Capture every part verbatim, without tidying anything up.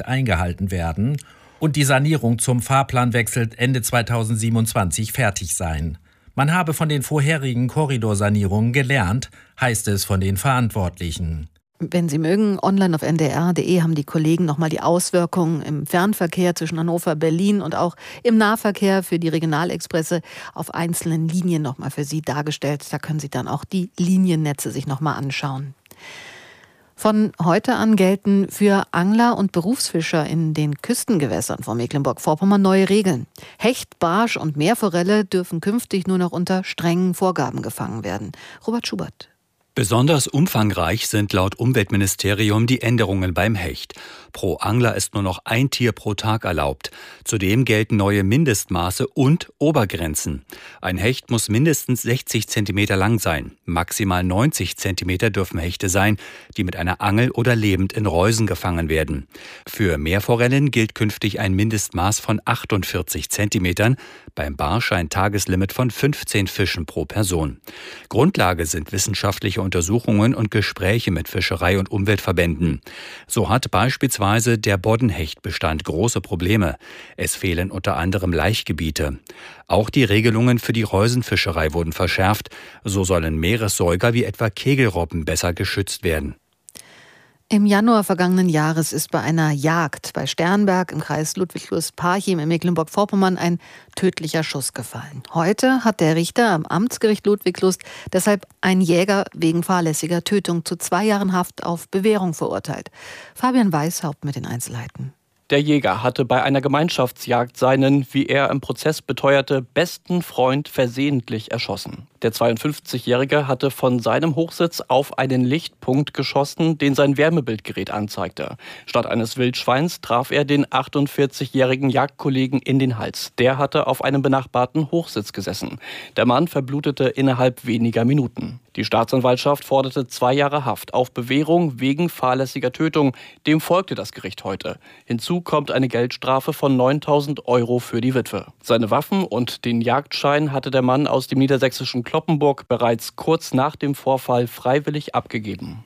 korrekt eingehalten werden und die Sanierung zum Fahrplanwechsel Ende zweitausendsiebenundzwanzig fertig sein. Man habe von den vorherigen Korridorsanierungen gelernt, heißt es von den Verantwortlichen. Wenn Sie mögen, online auf n d r punkt d e haben die Kollegen nochmal die Auswirkungen im Fernverkehr zwischen Hannover, Berlin und auch im Nahverkehr für die Regionalexpresse auf einzelnen Linien nochmal für Sie dargestellt. Da können Sie dann auch die Liniennetze sich nochmal anschauen. Von heute an gelten für Angler und Berufsfischer in den Küstengewässern von Mecklenburg-Vorpommern neue Regeln. Hecht, Barsch und Meerforelle dürfen künftig nur noch unter strengen Vorgaben gefangen werden. Robert Schubert. Besonders umfangreich sind laut Umweltministerium die Änderungen beim Hecht. Pro Angler ist nur noch ein Tier pro Tag erlaubt. Zudem gelten neue Mindestmaße und Obergrenzen. Ein Hecht muss mindestens sechzig Zentimeter lang sein. Maximal neunzig Zentimeter dürfen Hechte sein, die mit einer Angel oder lebend in Reusen gefangen werden. Für Meerforellen gilt künftig ein Mindestmaß von achtundvierzig Zentimetern, beim Barsch ein Tageslimit von fünfzehn Fischen pro Person. Grundlage sind wissenschaftliche Untersuchungen und Gespräche mit Fischerei- und Umweltverbänden. So hat beispielsweise der Boddenhechtbestand große Probleme. Es fehlen unter anderem Laichgebiete. Auch die Regelungen für die Reusenfischerei wurden verschärft. So sollen Meeressäuger wie etwa Kegelrobben besser geschützt werden. Im Januar vergangenen Jahres ist bei einer Jagd bei Sternberg im Kreis Ludwigslust-Parchim in Mecklenburg-Vorpommern ein tödlicher Schuss gefallen. Heute hat der Richter am Amtsgericht Ludwigslust deshalb einen Jäger wegen fahrlässiger Tötung zu zwei Jahren Haft auf Bewährung verurteilt. Fabian Weishaupt mit den Einzelheiten. Der Jäger hatte bei einer Gemeinschaftsjagd seinen, wie er im Prozess beteuerte, besten Freund versehentlich erschossen. Der zweiundfünfzigjährige hatte von seinem Hochsitz auf einen Lichtpunkt geschossen, den sein Wärmebildgerät anzeigte. Statt eines Wildschweins traf er den achtundvierzigjährigen Jagdkollegen in den Hals. Der hatte auf einem benachbarten Hochsitz gesessen. Der Mann verblutete innerhalb weniger Minuten. Die Staatsanwaltschaft forderte zwei Jahre Haft auf Bewährung wegen fahrlässiger Tötung. Dem folgte das Gericht heute. Hinzu kommt eine Geldstrafe von neuntausend Euro für die Witwe. Seine Waffen und den Jagdschein hatte der Mann aus dem niedersächsischen Cloppenburg bereits kurz nach dem Vorfall freiwillig abgegeben.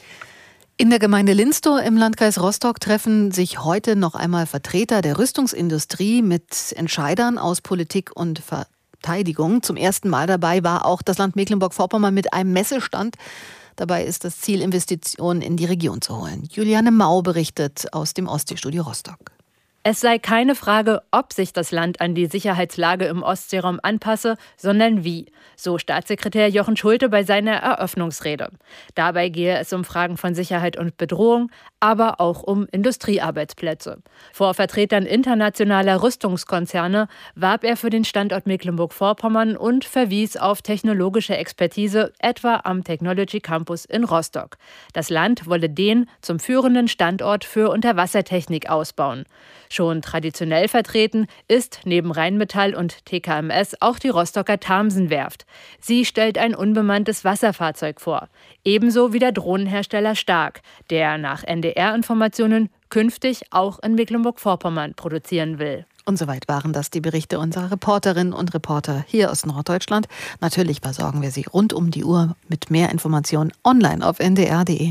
In der Gemeinde Linstow im Landkreis Rostock treffen sich heute noch einmal Vertreter der Rüstungsindustrie mit Entscheidern aus Politik und Verteidigung. Zum ersten Mal dabei war auch das Land Mecklenburg-Vorpommern mit einem Messestand. Dabei ist das Ziel, Investitionen in die Region zu holen. Juliane Mau berichtet aus dem Ostseestudio Rostock. Es sei keine Frage, ob sich das Land an die Sicherheitslage im Ostseeraum anpasse, sondern wie, so Staatssekretär Jochen Schulte bei seiner Eröffnungsrede. Dabei gehe es um Fragen von Sicherheit und Bedrohung, aber auch um Industriearbeitsplätze. Vor Vertretern internationaler Rüstungskonzerne warb er für den Standort Mecklenburg-Vorpommern und verwies auf technologische Expertise, etwa am Technology Campus in Rostock. Das Land wolle den zum führenden Standort für Unterwassertechnik ausbauen. Schon traditionell vertreten ist neben Rheinmetall und T K M S auch die Rostocker Thamsenwerft. Sie stellt ein unbemanntes Wasserfahrzeug vor. Ebenso wie der Drohnenhersteller Stark, der nach N D R-Informationen künftig auch in Mecklenburg-Vorpommern produzieren will. Und soweit waren das die Berichte unserer Reporterinnen und Reporter hier aus Norddeutschland. Natürlich versorgen wir Sie rund um die Uhr mit mehr Informationen online auf n d r punkt d e.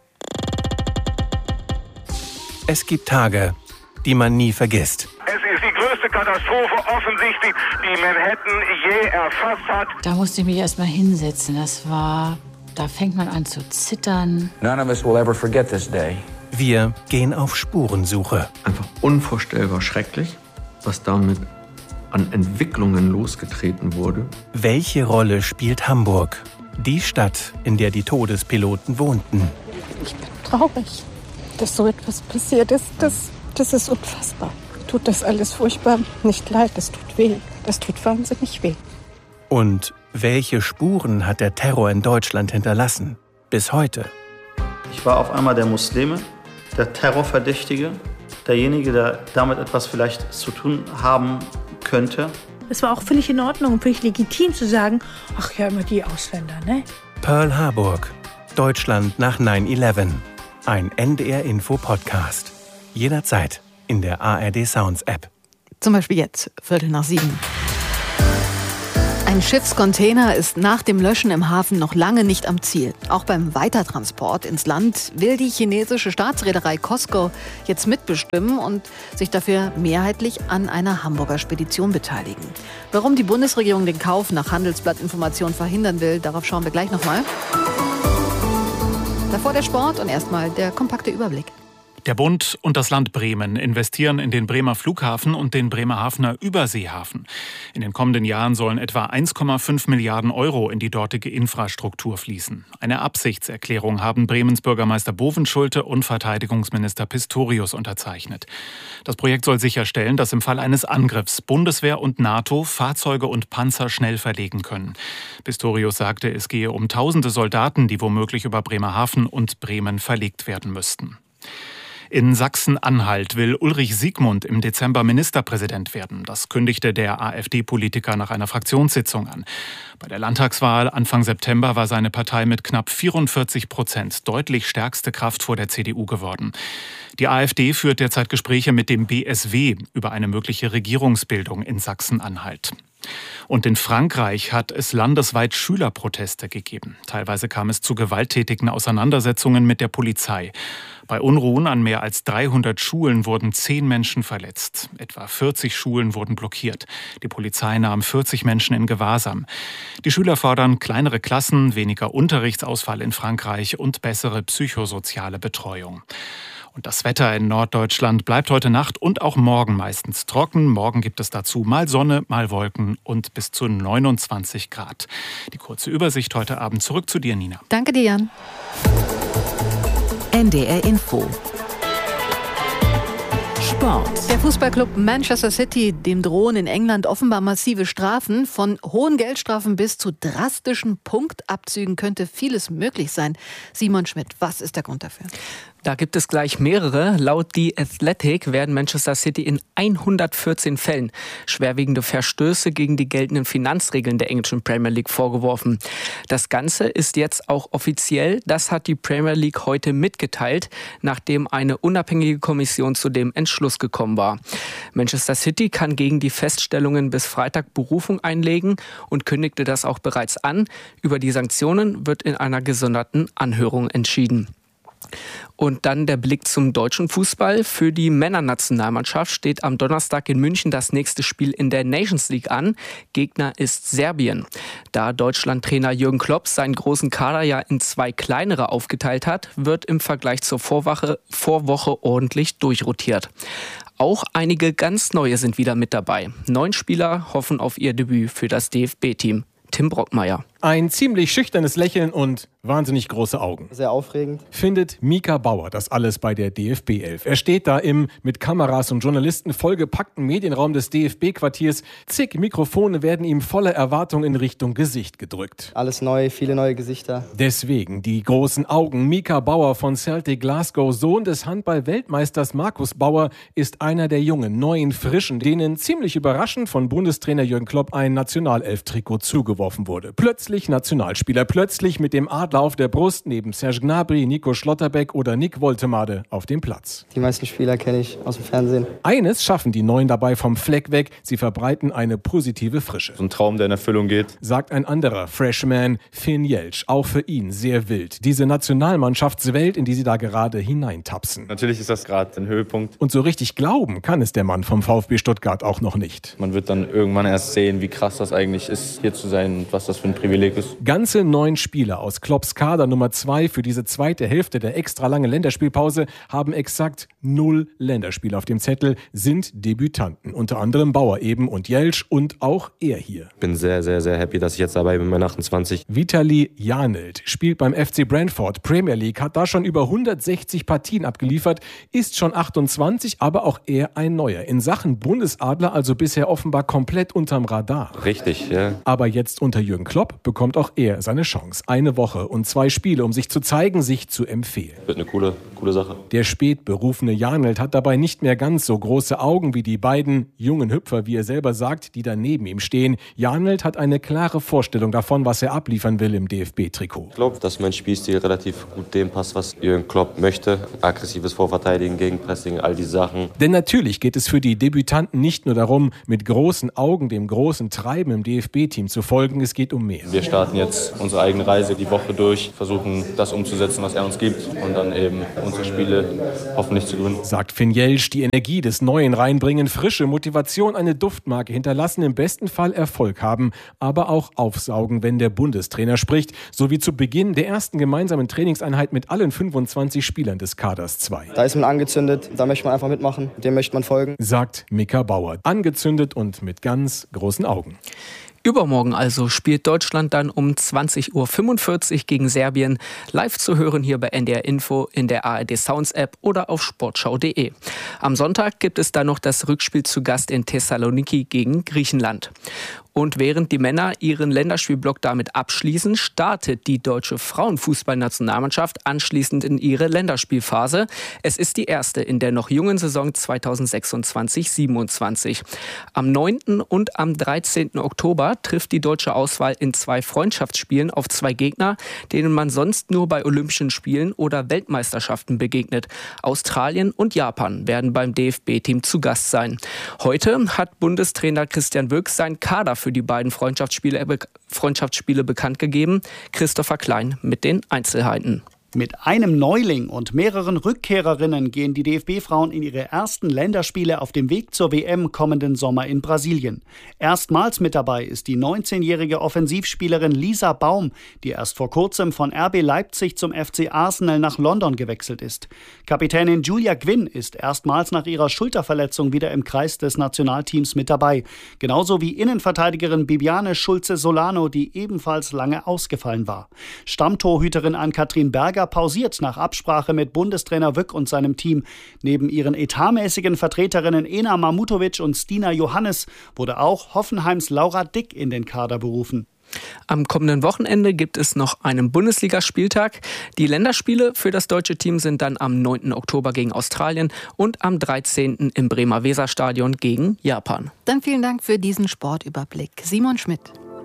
Es gibt Tage, die man nie vergisst. Es ist die größte Katastrophe offensichtlich, die Manhattan je erfasst hat. Da musste ich mich erst mal hinsetzen. Das war, da fängt man an zu zittern. None of us will ever forget this day. Wir gehen auf Spurensuche. Einfach unvorstellbar schrecklich, was damit an Entwicklungen losgetreten wurde. Welche Rolle spielt Hamburg? Die Stadt, in der die Todespiloten wohnten. Ich bin traurig, dass so etwas passiert ist. Das Das ist unfassbar. Tut das alles furchtbar nicht leid, das tut weh. Das tut wahnsinnig weh. Und welche Spuren hat der Terror in Deutschland hinterlassen? Bis heute. Ich war auf einmal der Muslime, der Terrorverdächtige, derjenige, der damit etwas vielleicht zu tun haben könnte. Es war auch völlig in Ordnung, völlig legitim zu sagen, ach ja, immer die Ausländer, ne? Pearl Harbor, Deutschland nach neun elf. Ein N D R-Info-Podcast. Jederzeit in der A R D Sounds App. Zum Beispiel jetzt, Viertel nach sieben. Ein Schiffscontainer ist nach dem Löschen im Hafen noch lange nicht am Ziel. Auch beim Weitertransport ins Land will die chinesische Staatsreederei COSCO jetzt mitbestimmen und sich dafür mehrheitlich an einer Hamburger Spedition beteiligen. Warum die Bundesregierung den Kauf nach Handelsblattinformation verhindern will, darauf schauen wir gleich nochmal. Davor der Sport und erstmal der kompakte Überblick. Der Bund und das Land Bremen investieren in den Bremer Flughafen und den Bremerhavener Überseehafen. In den kommenden Jahren sollen etwa eins Komma fünf Milliarden Euro in die dortige Infrastruktur fließen. Eine Absichtserklärung haben Bremens Bürgermeister Bovenschulte und Verteidigungsminister Pistorius unterzeichnet. Das Projekt soll sicherstellen, dass im Fall eines Angriffs Bundeswehr und NATO Fahrzeuge und Panzer schnell verlegen können. Pistorius sagte, es gehe um tausende Soldaten, die womöglich über Bremerhaven und Bremen verlegt werden müssten. In Sachsen-Anhalt will Ulrich Siegmund im Dezember Ministerpräsident werden. Das kündigte der AfD-Politiker nach einer Fraktionssitzung an. Bei der Landtagswahl Anfang September war seine Partei mit knapp vierundvierzig Prozent deutlich stärkste Kraft vor der C D U geworden. Die AfD führt derzeit Gespräche mit dem B S W über eine mögliche Regierungsbildung in Sachsen-Anhalt. Und in Frankreich hat es landesweit Schülerproteste gegeben. Teilweise kam es zu gewalttätigen Auseinandersetzungen mit der Polizei. Bei Unruhen an mehr als dreihundert Schulen wurden zehn Menschen verletzt. Etwa vierzig Schulen wurden blockiert. Die Polizei nahm vierzig Menschen in Gewahrsam. Die Schüler fordern kleinere Klassen, weniger Unterrichtsausfall in Frankreich und bessere psychosoziale Betreuung. Und das Wetter in Norddeutschland bleibt heute Nacht und auch morgen meistens trocken. Morgen gibt es dazu mal Sonne, mal Wolken und bis zu neunundzwanzig Grad. Die kurze Übersicht heute Abend. Zurück zu dir, Nina. Danke dir, Jan. N D R Info. Sport. Der Fußballclub Manchester City, dem drohen in England offenbar massive Strafen. Von hohen Geldstrafen bis zu drastischen Punktabzügen könnte vieles möglich sein. Simon Schmidt, was ist der Grund dafür? Da gibt es gleich mehrere. Laut The Athletic werden Manchester City in hundertvierzehn Fällen schwerwiegende Verstöße gegen die geltenden Finanzregeln der englischen Premier League vorgeworfen. Das Ganze ist jetzt auch offiziell. Das hat die Premier League heute mitgeteilt, nachdem eine unabhängige Kommission zu dem Entschluss gekommen war. Manchester City kann gegen die Feststellungen bis Freitag Berufung einlegen und kündigte das auch bereits an. Über die Sanktionen wird in einer gesonderten Anhörung entschieden. Und dann der Blick zum deutschen Fußball. Für die Männernationalmannschaft steht am Donnerstag in München das nächste Spiel in der Nations League an. Gegner ist Serbien. Da Deutschland-Trainer Jürgen Klopp seinen großen Kader ja in zwei kleinere aufgeteilt hat, wird im Vergleich zur Vorwoche, Vorwoche ordentlich durchrotiert. Auch einige ganz neue sind wieder mit dabei. Neun Spieler hoffen auf ihr Debüt für das D F B-Team. Tim Brockmeier. Ein ziemlich schüchternes Lächeln und wahnsinnig große Augen. Sehr aufregend. Findet Mika Bauer das alles bei der D F B elf. Er steht da im mit Kameras und Journalisten vollgepackten Medienraum des D F B-Quartiers. Zig Mikrofone werden ihm voller Erwartung in Richtung Gesicht gedrückt. Alles neu, viele neue Gesichter. Deswegen die großen Augen. Mika Bauer von Celtic Glasgow, Sohn des Handball-Weltmeisters Markus Bauer, ist einer der jungen, neuen, frischen, denen ziemlich überraschend von Bundestrainer Jürgen Klopp ein Nationalelf-Trikot zugeworfen wurde. Plötzlich Nationalspieler, plötzlich mit dem Adler auf der Brust neben Serge Gnabry, Nico Schlotterbeck oder Nick Woltemade auf dem Platz. Die meisten Spieler kenne ich aus dem Fernsehen. Eines schaffen die Neuen dabei vom Fleck weg, sie verbreiten eine positive Frische. So ein Traum, der in Erfüllung geht. Sagt ein anderer Freshman, Finn Jeltsch, auch für ihn sehr wild. Diese Nationalmannschaftswelt, in die sie da gerade hineintapsen. Natürlich ist das gerade ein Höhepunkt. Und so richtig glauben kann es der Mann vom VfB Stuttgart auch noch nicht. Man wird dann irgendwann erst sehen, wie krass das eigentlich ist, hier zu sein und was das für ein Privileg ist. Ganze neun Spieler aus Klopps Kader Nummer zwei für diese zweite Hälfte der extra langen Länderspielpause haben exakt null Länderspiele auf dem Zettel, sind Debütanten. Unter anderem Bauer eben und Jeltsch und auch er hier. Ich bin sehr, sehr, sehr happy, dass ich jetzt dabei bin mit achtundzwanzig. Vitali Janelt spielt beim F C Brentford Premier League, hat da schon über hundertsechzig Partien abgeliefert, ist schon achtundzwanzig, aber auch er ein Neuer. In Sachen Bundesadler also bisher offenbar komplett unterm Radar. Richtig, ja. Aber jetzt unter Jürgen Klopp bekommt auch er seine Chance. Eine Woche und zwei Spiele, um sich zu zeigen, sich zu empfehlen. Wird eine coole, coole Sache. Der spät berufene Junge Janelt hat dabei nicht mehr ganz so große Augen wie die beiden jungen Hüpfer, wie er selber sagt, die da neben ihm stehen. Janelt hat eine klare Vorstellung davon, was er abliefern will im D F B-Trikot. Ich glaube, dass mein Spielstil relativ gut dem passt, was Jürgen Klopp möchte. Aggressives Vorverteidigen, Gegenpressing, all die Sachen. Denn natürlich geht es für die Debütanten nicht nur darum, mit großen Augen dem großen Treiben im D F B-Team zu folgen, es geht um mehr. Wir starten jetzt unsere eigene Reise die Woche durch, versuchen das umzusetzen, was er uns gibt und dann eben unsere Spiele hoffentlich zu gewinnen. Sagt Finn Jelsch, die Energie des Neuen reinbringen, frische Motivation, eine Duftmarke hinterlassen, im besten Fall Erfolg haben, aber auch aufsaugen, wenn der Bundestrainer spricht, so wie zu Beginn der ersten gemeinsamen Trainingseinheit mit allen fünfundzwanzig Spielern des Kaders zwei. Da ist man angezündet, da möchte man einfach mitmachen, dem möchte man folgen. Sagt Mika Bauer, angezündet und mit ganz großen Augen. Übermorgen also spielt Deutschland dann um zwanzig Uhr fünfundvierzig gegen Serbien. Live zu hören hier bei N D R Info, in der A R D Sounds App oder auf sportschau punkt de. Am Sonntag gibt es dann noch das Rückspiel zu Gast in Thessaloniki gegen Griechenland. Und während die Männer ihren Länderspielblock damit abschließen, startet die deutsche Frauenfußballnationalmannschaft anschließend in ihre Länderspielphase. Es ist die erste in der noch jungen Saison zweitausendsechsundzwanzig siebenundzwanzig. Am neunten und am dreizehnten Oktober trifft die deutsche Auswahl in zwei Freundschaftsspielen auf zwei Gegner, denen man sonst nur bei Olympischen Spielen oder Weltmeisterschaften begegnet. Australien und Japan werden beim D F B-Team zu Gast sein. Heute hat Bundestrainer Christian Wülks sein Kader für die beiden Freundschaftsspiele, Freundschaftsspiele bekannt gegeben. Christopher Klein mit den Einzelheiten. Mit einem Neuling und mehreren Rückkehrerinnen gehen die D F B-Frauen in ihre ersten Länderspiele auf dem Weg zur W M kommenden Sommer in Brasilien. Erstmals mit dabei ist die neunzehnjährige Offensivspielerin Lisa Baum, die erst vor kurzem von R B Leipzig zum F C Arsenal nach London gewechselt ist. Kapitänin Julia Gwynn ist erstmals nach ihrer Schulterverletzung wieder im Kreis des Nationalteams mit dabei. Genauso wie Innenverteidigerin Bibiane Schulze-Solano, die ebenfalls lange ausgefallen war. Stammtorhüterin Ann-Kathrin Berger pausiert nach Absprache mit Bundestrainer Wück und seinem Team. Neben ihren etatmäßigen Vertreterinnen Ena Mamutovic und Stina Johannes wurde auch Hoffenheims Laura Dick in den Kader berufen. Am kommenden Wochenende gibt es noch einen Bundesligaspieltag. Die Länderspiele für das deutsche Team sind dann am neunten Oktober gegen Australien und am dreizehnten im Bremer Weserstadion gegen Japan. Dann vielen Dank für diesen Sportüberblick. Simon Schmidt.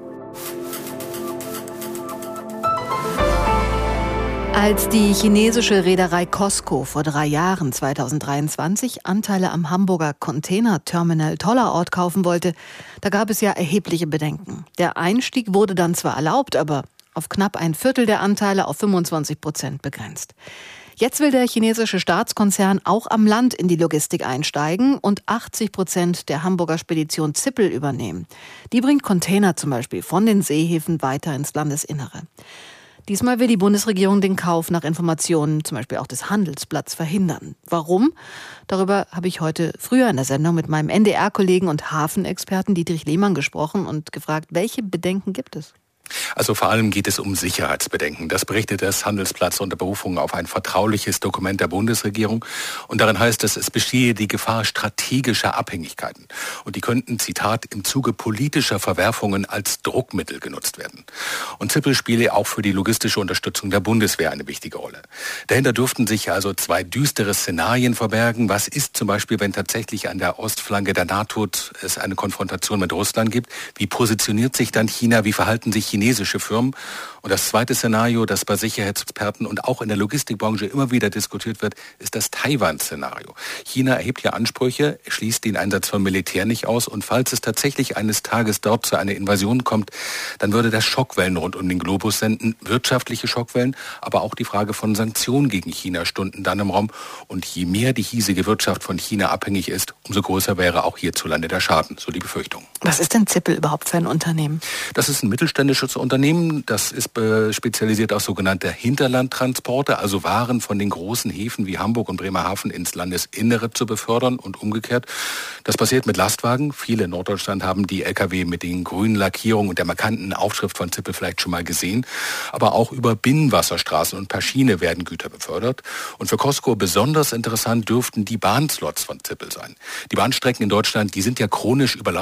Als die chinesische Reederei COSCO vor drei Jahren, zweitausenddreiundzwanzig, Anteile am Hamburger Containerterminal Tollerort kaufen wollte, da gab es ja erhebliche Bedenken. Der Einstieg wurde dann zwar erlaubt, aber auf knapp ein Viertel der Anteile auf fünfundzwanzig Prozent begrenzt. Jetzt will der chinesische Staatskonzern auch am Land in die Logistik einsteigen und achtzig Prozent der Hamburger Spedition Zippel übernehmen. Die bringt Container zum Beispiel von den Seehäfen weiter ins Landesinnere. Diesmal will die Bundesregierung den Kauf nach Informationen, zum Beispiel auch des Handelsblatts, verhindern. Warum? Darüber habe ich heute früher in der Sendung mit meinem N D R-Kollegen und Hafenexperten Dietrich Lehmann gesprochen und gefragt, welche Bedenken gibt es? Also vor allem geht es um Sicherheitsbedenken. Das berichtet das Handelsblatt unter Berufung auf ein vertrauliches Dokument der Bundesregierung. Und darin heißt es, es bestehe die Gefahr strategischer Abhängigkeiten. Und die könnten, Zitat, im Zuge politischer Verwerfungen als Druckmittel genutzt werden. Und Zippel spiele auch für die logistische Unterstützung der Bundeswehr eine wichtige Rolle. Dahinter dürften sich also zwei düstere Szenarien verbergen. Was ist zum Beispiel, wenn tatsächlich an der Ostflanke der NATO es eine Konfrontation mit Russland gibt? Wie positioniert sich dann China? Wie verhalten sich chinesische Firmen? Und das zweite Szenario, das bei Sicherheitsexperten und auch in der Logistikbranche immer wieder diskutiert wird, ist das Taiwan-Szenario. China erhebt hier Ansprüche, schließt den Einsatz von Militär nicht aus und falls es tatsächlich eines Tages dort zu einer Invasion kommt, dann würde das Schockwellen rund um den Globus senden, wirtschaftliche Schockwellen, aber auch die Frage von Sanktionen gegen China stunden dann im Raum. Und je mehr die hiesige Wirtschaft von China abhängig ist, umso größer wäre auch hierzulande der Schaden, so die Befürchtung. Was ist denn Zippel überhaupt für ein Unternehmen? Das ist ein mittelständisches Unternehmen, das ist spezialisiert auf sogenannte Hinterlandtransporte, also Waren von den großen Häfen wie Hamburg und Bremerhaven ins Landesinnere zu befördern und umgekehrt. Das passiert mit Lastwagen. Viele in Norddeutschland haben die L K W mit den grünen Lackierungen und der markanten Aufschrift von Zippel vielleicht schon mal gesehen. Aber auch über Binnenwasserstraßen und per Schiene werden Güter befördert. Und für COSCO besonders interessant dürften die Bahnslots von Zippel sein. Die Bahnstrecken in Deutschland, die sind ja chronisch überlastet. Da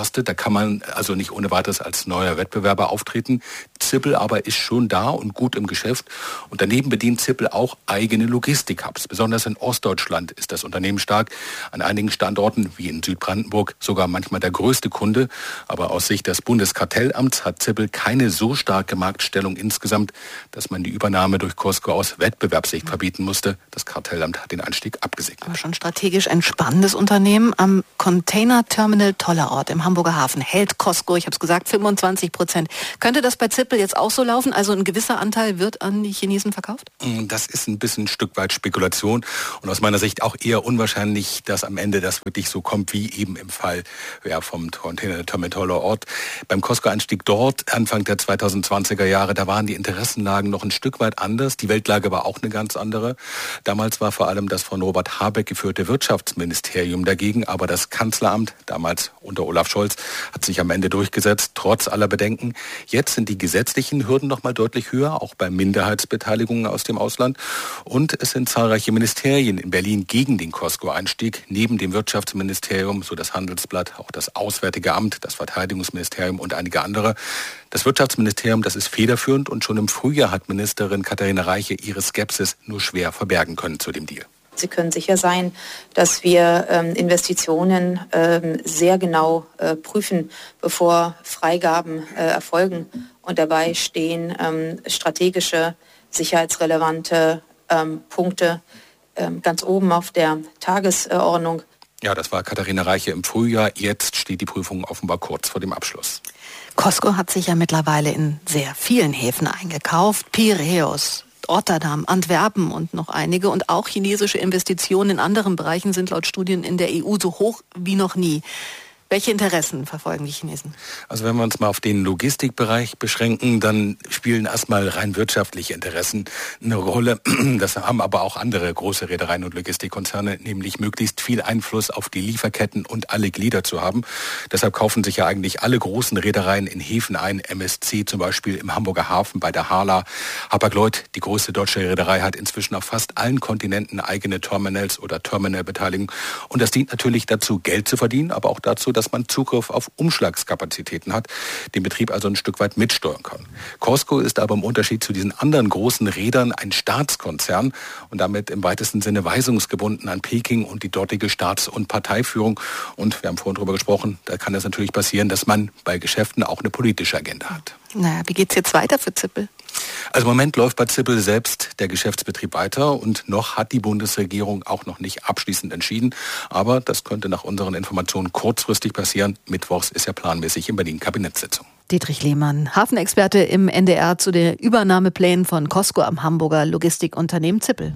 kann man also nicht ohne weiteres als neuer Wettbewerber auftreten. Zippel aber ist schon da und gut im Geschäft. Und daneben bedient Zippel auch eigene Logistik-Hubs. Besonders in Ostdeutschland ist das Unternehmen stark. An einigen Standorten, wie in Südbrandenburg, sogar manchmal der größte Kunde. Aber aus Sicht des Bundeskartellamts hat Zippel keine so starke Marktstellung insgesamt, dass man die Übernahme durch Cosco aus Wettbewerbssicht verbieten musste. Das Kartellamt hat den Einstieg abgesegnet. Aber schon strategisch ein spannendes Unternehmen. Am Container-Terminal Tollerort im Hamburger Hafen hält Cosco, ich habe es gesagt, fünfundzwanzig Prozent. Könnte das bei Zippel jetzt auch so laufen? Also ein gewisser Anteil wird an die Chinesen verkauft? Das ist ein bisschen ein Stück weit Spekulation und aus meiner Sicht auch eher unwahrscheinlich, dass am Ende das wirklich so kommt, wie eben im Fall ja, vom Container-Terminal Tollerort. Beim Cosco-Einstieg dort, Anfang der zweitausendzwanziger Jahre, da waren die Interessenlagen noch ein Stück weit anders. Die Weltlage war auch eine ganz andere. Damals war vor allem das von Robert Habeck geführte Wirtschaftsministerium dagegen, aber das Kanzleramt, damals unter Olaf Scholz, hat sich am Ende durchgesetzt, trotz aller Bedenken. Jetzt sind die gesetzlichen Hürden noch mal deutlich höher, auch bei Minderheitsbeteiligungen aus dem Ausland. Und es sind zahlreiche Ministerien in Berlin gegen den Cosco-Einstieg. Neben dem Wirtschaftsministerium, so das Handelsblatt, auch das Auswärtige Amt, das Verteidigungsministerium und einige andere. Das Wirtschaftsministerium, das ist federführend und schon im Frühjahr hat Ministerin Katharina Reiche ihre Skepsis nur schwer verbergen können zu dem Deal. Sie können sicher sein, dass wir ähm, Investitionen ähm, sehr genau äh, prüfen, bevor Freigaben äh, erfolgen. Und dabei stehen ähm, strategische, sicherheitsrelevante ähm, Punkte ähm, ganz oben auf der Tagesordnung. Ja, das war Katharina Reiche im Frühjahr. Jetzt steht die Prüfung offenbar kurz vor dem Abschluss. Cosco hat sich ja mittlerweile in sehr vielen Häfen eingekauft. Piräus, Rotterdam, Antwerpen und noch einige. Und auch chinesische Investitionen in anderen Bereichen sind laut Studien in der E U so hoch wie noch nie. Welche Interessen verfolgen die Chinesen? Also wenn wir uns mal auf den Logistikbereich beschränken, dann spielen erstmal rein wirtschaftliche Interessen eine Rolle. Das haben aber auch andere große Reedereien und Logistikkonzerne, nämlich möglichst viel Einfluss auf die Lieferketten und alle Glieder zu haben. Deshalb kaufen sich ja eigentlich alle großen Reedereien in Häfen ein. M S C zum Beispiel im Hamburger Hafen bei der Hala. Hapag-Lloyd, die größte deutsche Reederei, hat inzwischen auf fast allen Kontinenten eigene Terminals oder Terminalbeteiligung. Und das dient natürlich dazu, Geld zu verdienen, aber auch dazu, dass man Zugriff auf Umschlagskapazitäten hat, den Betrieb also ein Stück weit mitsteuern kann. Cosco ist aber im Unterschied zu diesen anderen großen Reedern ein Staatskonzern und damit im weitesten Sinne weisungsgebunden an Peking und die dortige Staats- und Parteiführung. Und wir haben vorhin darüber gesprochen, da kann es natürlich passieren, dass man bei Geschäften auch eine politische Agenda hat. Naja, wie geht's jetzt weiter für Zippel? Also im Moment läuft bei Zippel selbst der Geschäftsbetrieb weiter und noch hat die Bundesregierung auch noch nicht abschließend entschieden. Aber das könnte nach unseren Informationen kurzfristig passieren. Mittwochs ist ja planmäßig in Berlin Kabinettssitzung. Dietrich Lehmann, Hafenexperte im N D R zu den Übernahmeplänen von Cosco am Hamburger Logistikunternehmen Zippel.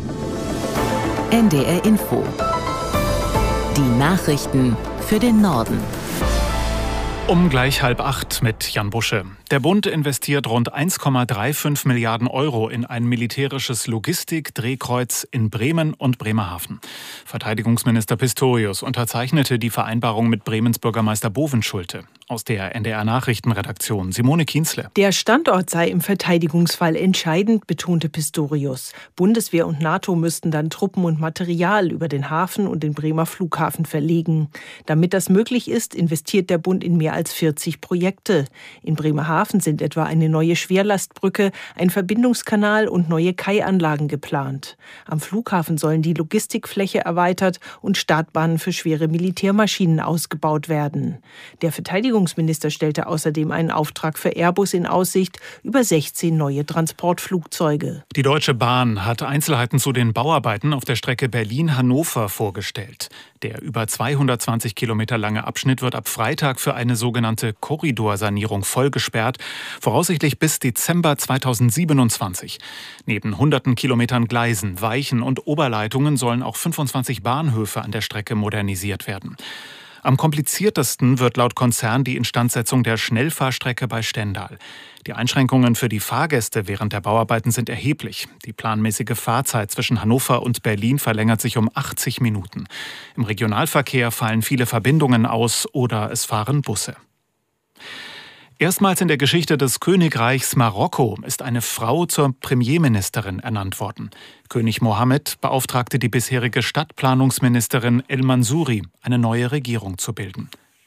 N D R Info. Die Nachrichten für den Norden. Um gleich halb acht mit Jan Busche. Der Bund investiert rund eins Komma fünfunddreißig Milliarden Euro in ein militärisches Logistik-Drehkreuz in Bremen und Bremerhaven. Verteidigungsminister Pistorius unterzeichnete die Vereinbarung mit Bremens Bürgermeister Bovenschulte. Aus der N D R-Nachrichtenredaktion Simone Kienzle. Der Standort sei im Verteidigungsfall entscheidend, betonte Pistorius. Bundeswehr und NATO müssten dann Truppen und Material über den Hafen und den Bremer Flughafen verlegen. Damit das möglich ist, investiert der Bund in mehr als vierzig Projekte. In Bremerhaven sind etwa eine neue Schwerlastbrücke, ein Verbindungskanal und neue Kaianlagen geplant. Am Flughafen sollen die Logistikfläche erweitert und Startbahnen für schwere Militärmaschinen ausgebaut werden. Der Verteidigungsminister stellte außerdem einen Auftrag für Airbus in Aussicht über sechzehn neue Transportflugzeuge. Die Deutsche Bahn hat Einzelheiten zu den Bauarbeiten auf der Strecke Berlin-Hannover vorgestellt. Der über zweihundertzwanzig Kilometer lange Abschnitt wird ab Freitag für eine sogenannte Korridorsanierung vollgesperrt, voraussichtlich bis Dezember zweitausendsiebenundzwanzig. Neben hunderten Kilometern Gleisen, Weichen und Oberleitungen sollen auch fünfundzwanzig Bahnhöfe an der Strecke modernisiert werden. Am kompliziertesten wird laut Konzern die Instandsetzung der Schnellfahrstrecke bei Stendal. Die Einschränkungen für die Fahrgäste während der Bauarbeiten sind erheblich. Die planmäßige Fahrzeit zwischen Hannover und Berlin verlängert sich um achtzig Minuten. Im Regionalverkehr fallen viele Verbindungen aus oder es fahren Busse. Erstmals in der Geschichte des Königreichs Marokko ist eine Frau zur Premierministerin ernannt worden. König Mohammed beauftragte die bisherige Stadtplanungsministerin El Mansouri, eine neue Regierung zu bilden.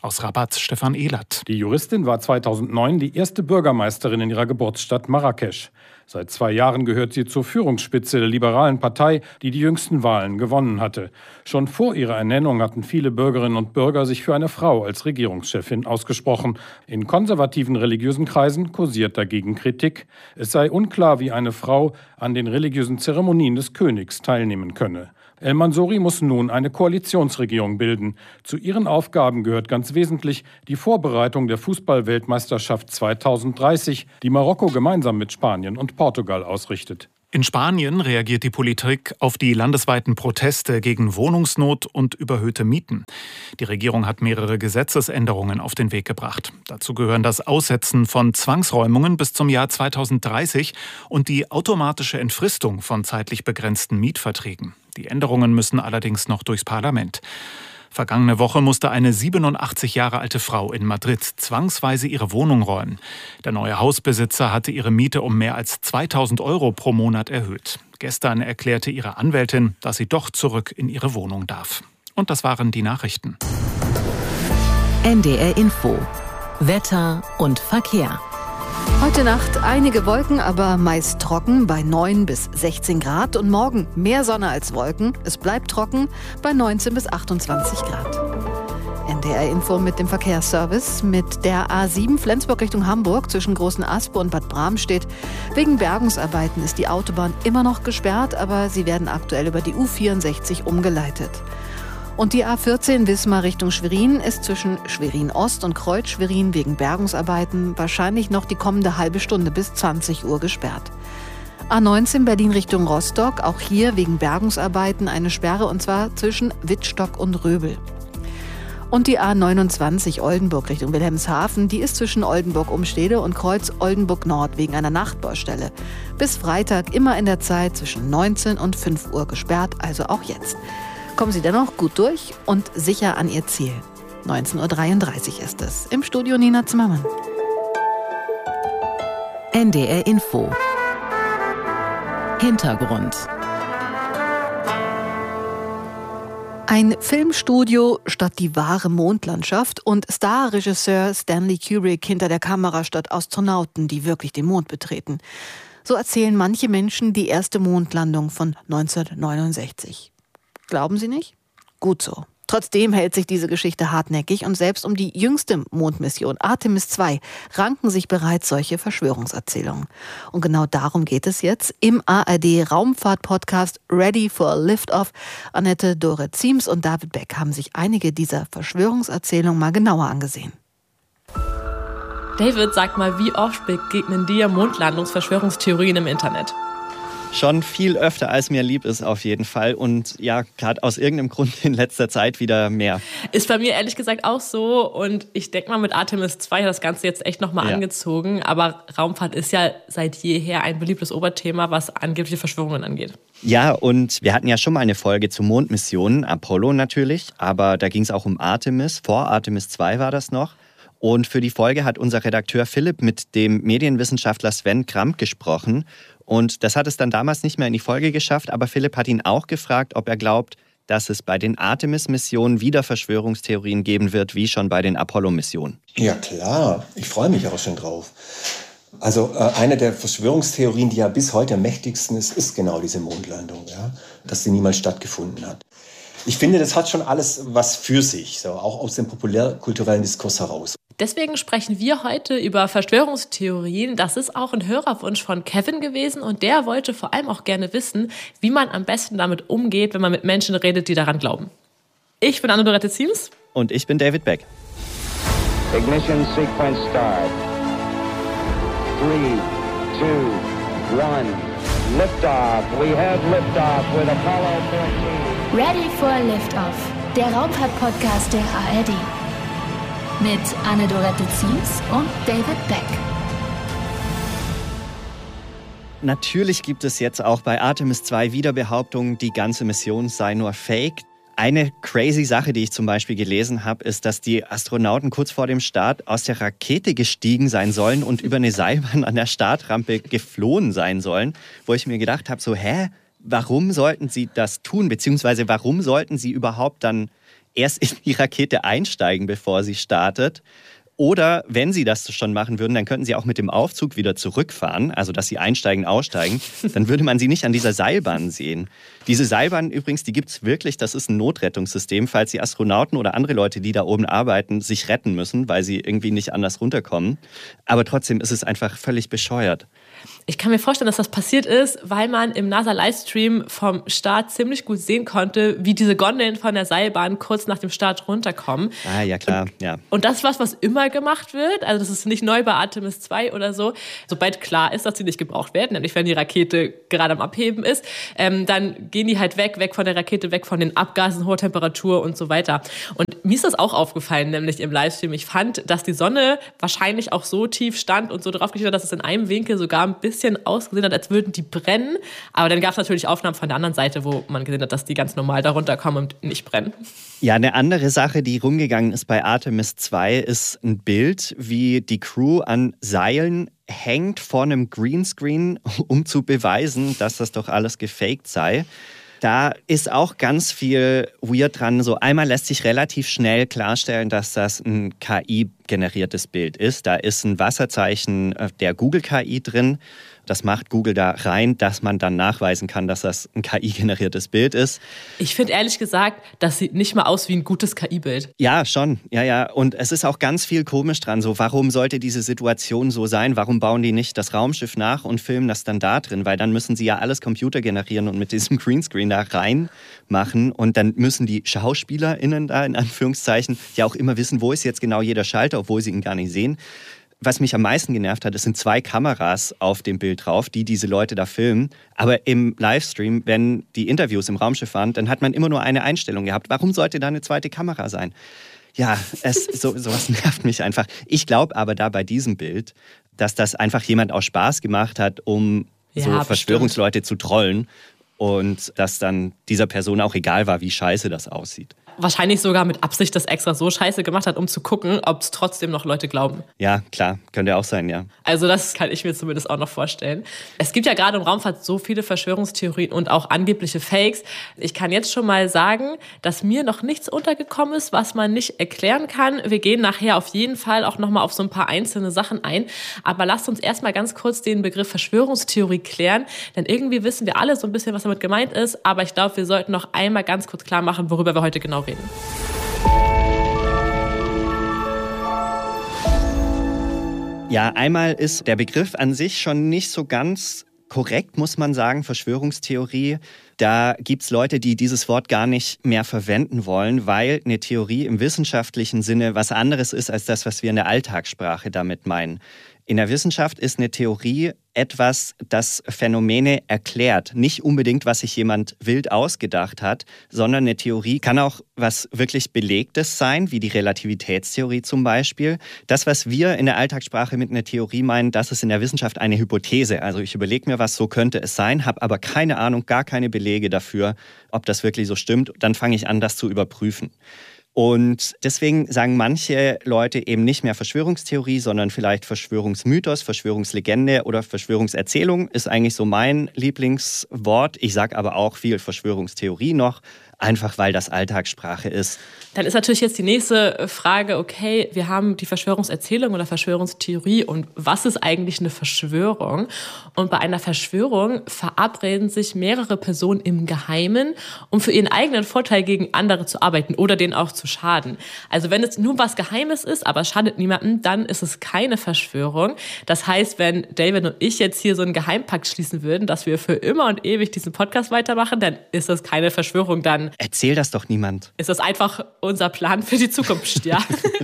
Aus Rabat Stefan Ehlert. Die Juristin war zweitausendneun die erste Bürgermeisterin in ihrer Geburtsstadt Marrakesch. Seit zwei Jahren gehört sie zur Führungsspitze der liberalen Partei, die die jüngsten Wahlen gewonnen hatte. Schon vor ihrer Ernennung hatten viele Bürgerinnen und Bürger sich für eine Frau als Regierungschefin ausgesprochen. In konservativen religiösen Kreisen kursiert dagegen Kritik. Es sei unklar, wie eine Frau an den religiösen Zeremonien des Königs teilnehmen könne. El Mansouri muss nun eine Koalitionsregierung bilden. Zu ihren Aufgaben gehört ganz wesentlich die Vorbereitung der Fußball-Weltmeisterschaft zweitausenddreißig, die Marokko gemeinsam mit Spanien und Portugal ausrichtet. In Spanien reagiert die Politik auf die landesweiten Proteste gegen Wohnungsnot und überhöhte Mieten. Die Regierung hat mehrere Gesetzesänderungen auf den Weg gebracht. Dazu gehören das Aussetzen von Zwangsräumungen bis zum Jahr zweitausenddreißig und die automatische Entfristung von zeitlich begrenzten Mietverträgen. Die Änderungen müssen allerdings noch durchs Parlament. Vergangene Woche musste eine siebenundachtzig Jahre alte Frau in Madrid zwangsweise ihre Wohnung räumen. Der neue Hausbesitzer hatte ihre Miete um mehr als zweitausend Euro pro Monat erhöht. Gestern erklärte ihre Anwältin, dass sie doch zurück in ihre Wohnung darf. Und das waren die Nachrichten. N D R Info. Wetter und Verkehr. Heute Nacht einige Wolken, aber meist trocken bei neun bis sechzehn Grad. Und morgen mehr Sonne als Wolken. Es bleibt trocken bei neunzehn bis achtundzwanzig Grad. N D R Info mit dem Verkehrsservice. Mit der A sieben Flensburg Richtung Hamburg zwischen Großen Aspe und Bad Bramstedt. Wegen Bergungsarbeiten ist die Autobahn immer noch gesperrt, aber sie werden aktuell über die U vierundsechzig umgeleitet. Und die A vierzehn Wismar Richtung Schwerin ist zwischen Schwerin-Ost und Kreuz-Schwerin wegen Bergungsarbeiten wahrscheinlich noch die kommende halbe Stunde bis zwanzig Uhr gesperrt. A neunzehn Berlin Richtung Rostock, auch hier wegen Bergungsarbeiten eine Sperre und zwar zwischen Wittstock und Röbel. Und die A neunundzwanzig Oldenburg Richtung Wilhelmshaven, die ist zwischen Oldenburg-Umstede und Kreuz Oldenburg-Nord wegen einer Nachtbaustelle. Bis Freitag immer in der Zeit zwischen neunzehn und fünf Uhr gesperrt, also auch jetzt. Kommen Sie dennoch gut durch und sicher an Ihr Ziel. neunzehn Uhr dreiunddreißig ist es. Im Studio Nina Zimmermann. N D R Info. Hintergrund. Ein Filmstudio statt die wahre Mondlandschaft und Starregisseur Stanley Kubrick hinter der Kamera statt Astronauten, die wirklich den Mond betreten. So erzählen manche Menschen die erste Mondlandung von neunzehnhundertneunundsechzig. Glauben Sie nicht? Gut so. Trotzdem hält sich diese Geschichte hartnäckig und selbst um die jüngste Mondmission Artemis zwei ranken sich bereits solche Verschwörungserzählungen. Und genau darum geht es jetzt im A R D-Raumfahrt-Podcast Ready for Liftoff. Annette Dore-Ziems und David Beck haben sich einige dieser Verschwörungserzählungen mal genauer angesehen. David, sag mal, wie oft begegnen dir Mondlandungsverschwörungstheorien im Internet? Schon viel öfter, als mir lieb ist, auf jeden Fall. Und ja, gerade aus irgendeinem Grund in letzter Zeit wieder mehr. Ist bei mir ehrlich gesagt auch so. Und ich denke mal, mit Artemis zwei hat das Ganze jetzt echt nochmal ja. angezogen. Aber Raumfahrt ist ja seit jeher ein beliebtes Oberthema, was angebliche Verschwörungen angeht. Ja, und wir hatten ja schon mal eine Folge zu Mondmissionen, Apollo natürlich. Aber da ging es auch um Artemis. Vor Artemis zwei war das noch. Und für die Folge hat unser Redakteur Philipp mit dem Medienwissenschaftler Sven Kramp gesprochen. Und das hat es dann damals nicht mehr in die Folge geschafft, aber Philipp hat ihn auch gefragt, ob er glaubt, dass es bei den Artemis-Missionen wieder Verschwörungstheorien geben wird, wie schon bei den Apollo-Missionen. Ja klar, ich freue mich auch schon drauf. Also äh, eine der Verschwörungstheorien, die ja bis heute am mächtigsten ist, ist genau diese Mondlandung, ja? Dass sie niemals stattgefunden hat. Ich finde, das hat schon alles was für sich, so, auch aus dem populärkulturellen Diskurs heraus. Deswegen sprechen wir heute über Verschwörungstheorien. Das ist auch ein Hörerwunsch von Kevin gewesen und der wollte vor allem auch gerne wissen, wie man am besten damit umgeht, wenn man mit Menschen redet, die daran glauben. Ich bin Anne Dore-Ziems. Und ich bin David Beck. Ignition sequence start. Three, two, one. Liftoff. We have liftoff with Apollo fourteen. Ready for Liftoff. Der Raumfahrt-Podcast der A R D. Mit Anne Dore-Ziems und David Beck. Natürlich gibt es jetzt auch bei Artemis zwei wieder Behauptungen, die ganze Mission sei nur Fake. Eine crazy Sache, die ich zum Beispiel gelesen habe, ist, dass die Astronauten kurz vor dem Start aus der Rakete gestiegen sein sollen und über eine Seilbahn an der Startrampe geflohen sein sollen, wo ich mir gedacht habe, so, hä, warum sollten sie das tun? Beziehungsweise warum sollten sie überhaupt dann erst in die Rakete einsteigen, bevor sie startet. Oder wenn sie das schon machen würden, dann könnten sie auch mit dem Aufzug wieder zurückfahren, also dass sie einsteigen, aussteigen. Dann würde man sie nicht an dieser Seilbahn sehen. Diese Seilbahn übrigens, die gibt es wirklich, das ist ein Notrettungssystem, falls die Astronauten oder andere Leute, die da oben arbeiten, sich retten müssen, weil sie irgendwie nicht anders runterkommen. Aber trotzdem ist es einfach völlig bescheuert. Ich kann mir vorstellen, dass das passiert ist, weil man im NASA-Livestream vom Start ziemlich gut sehen konnte, wie diese Gondeln von der Seilbahn kurz nach dem Start runterkommen. Ah, ja klar, und, ja. Und das ist was, was immer gemacht wird. Also das ist nicht neu bei Artemis zwei oder so. Sobald klar ist, dass sie nicht gebraucht werden, nämlich wenn die Rakete gerade am Abheben ist, ähm, dann gehen die halt weg, weg von der Rakete, weg von den Abgasen, hoher Temperatur und so weiter. Und mir ist das auch aufgefallen, nämlich im Livestream. Ich fand, dass die Sonne wahrscheinlich auch so tief stand und so drauf gestellt hat, dass es in einem Winkel sogar ein bisschen ausgesehen hat, als würden die brennen. Aber dann gab es natürlich Aufnahmen von der anderen Seite, wo man gesehen hat, dass die ganz normal da runterkommen und nicht brennen. Ja, eine andere Sache, die rumgegangen ist bei Artemis zwei, ist ein Bild, wie die Crew an Seilen hängt vor einem Greenscreen, um zu beweisen, dass das doch alles gefaked sei. Da ist auch ganz viel weird dran. So einmal lässt sich relativ schnell klarstellen, dass das ein K I-generiertes Bild ist. Da ist ein Wasserzeichen der Google-K I drin. Das macht Google da rein, dass man dann nachweisen kann, dass das ein K I-generiertes Bild ist. Ich finde ehrlich gesagt, das sieht nicht mal aus wie ein gutes K I-Bild. Ja, schon. Ja, ja. Und es ist auch ganz viel komisch dran. So, warum sollte diese Situation so sein? Warum bauen die nicht das Raumschiff nach und filmen das dann da drin? Weil dann müssen sie ja alles Computer generieren und mit diesem Greenscreen da reinmachen. Und dann müssen die SchauspielerInnen da in Anführungszeichen ja auch immer wissen, wo ist jetzt genau jeder Schalter, obwohl sie ihn gar nicht sehen. Was mich am meisten genervt hat, es sind zwei Kameras auf dem Bild drauf, die diese Leute da filmen. Aber im Livestream, wenn die Interviews im Raumschiff waren, dann hat man immer nur eine Einstellung gehabt. Warum sollte da eine zweite Kamera sein? Ja, es, so, sowas nervt mich einfach. Ich glaube aber da bei diesem Bild, dass das einfach jemand aus Spaß gemacht hat, um ja, so Verschwörungsleute zu trollen. Und dass dann dieser Person auch egal war, wie scheiße das aussieht. Wahrscheinlich sogar mit Absicht das extra so scheiße gemacht hat, um zu gucken, ob es trotzdem noch Leute glauben. Ja, klar, könnte auch sein, ja. Also das kann ich mir zumindest auch noch vorstellen. Es gibt ja gerade im Raumfahrt so viele Verschwörungstheorien und auch angebliche Fakes. Ich kann jetzt schon mal sagen, dass mir noch nichts untergekommen ist, was man nicht erklären kann. Wir gehen nachher auf jeden Fall auch noch mal auf so ein paar einzelne Sachen ein. Aber lasst uns erst mal ganz kurz den Begriff Verschwörungstheorie klären. Denn irgendwie wissen wir alle so ein bisschen, was damit gemeint ist. Aber ich glaube, wir sollten noch einmal ganz kurz klar machen, worüber wir heute genau reden. Ja, einmal ist der Begriff an sich schon nicht so ganz korrekt, muss man sagen, Verschwörungstheorie. Da gibt es Leute, die dieses Wort gar nicht mehr verwenden wollen, weil eine Theorie im wissenschaftlichen Sinne was anderes ist als das, was wir in der Alltagssprache damit meinen. In der Wissenschaft ist eine Theorie etwas, das Phänomene erklärt. Nicht unbedingt, was sich jemand wild ausgedacht hat, sondern eine Theorie kann auch was wirklich Belegtes sein, wie die Relativitätstheorie zum Beispiel. Das, was wir in der Alltagssprache mit einer Theorie meinen, das ist in der Wissenschaft eine Hypothese. Also ich überlege mir was, so könnte es sein, habe aber keine Ahnung, gar keine Belege dafür, ob das wirklich so stimmt. Dann fange ich an, das zu überprüfen. Und deswegen sagen manche Leute eben nicht mehr Verschwörungstheorie, sondern vielleicht Verschwörungsmythos, Verschwörungslegende oder Verschwörungserzählung ist eigentlich so mein Lieblingswort. Ich sage aber auch viel Verschwörungstheorie noch, einfach weil das Alltagssprache ist. Dann ist natürlich jetzt die nächste Frage, okay, wir haben die Verschwörungserzählung oder Verschwörungstheorie und was ist eigentlich eine Verschwörung? Und bei einer Verschwörung verabreden sich mehrere Personen im Geheimen, um für ihren eigenen Vorteil gegen andere zu arbeiten oder denen auch zu schaden. Also wenn es nur was Geheimes ist, aber es schadet niemandem, dann ist es keine Verschwörung. Das heißt, wenn David und ich jetzt hier so einen Geheimpakt schließen würden, dass wir für immer und ewig diesen Podcast weitermachen, dann ist das keine Verschwörung, dann erzähl das doch niemand. Ist das einfach unser Plan für die Zukunft, ja.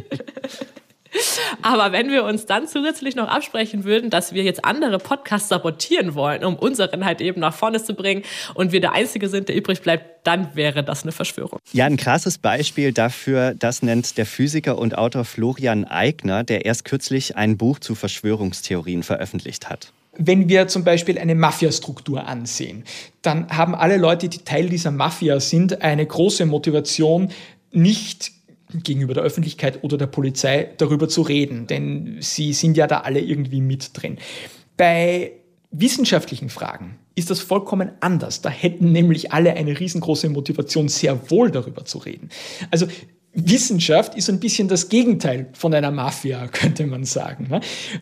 Aber wenn wir uns dann zusätzlich noch absprechen würden, dass wir jetzt andere Podcasts sabotieren wollen, um unseren halt eben nach vorne zu bringen und wir der Einzige sind, der übrig bleibt, dann wäre das eine Verschwörung. Ja, ein krasses Beispiel dafür, das nennt der Physiker und Autor Florian Eigner, der erst kürzlich ein Buch zu Verschwörungstheorien veröffentlicht hat. Wenn wir zum Beispiel eine Mafia-Struktur ansehen, dann haben alle Leute, die Teil dieser Mafia sind, eine große Motivation, nicht gegenüber der Öffentlichkeit oder der Polizei darüber zu reden, denn sie sind ja da alle irgendwie mit drin. Bei wissenschaftlichen Fragen ist das vollkommen anders. Da hätten nämlich alle eine riesengroße Motivation, sehr wohl darüber zu reden. Also Wissenschaft ist ein bisschen das Gegenteil von einer Mafia, könnte man sagen.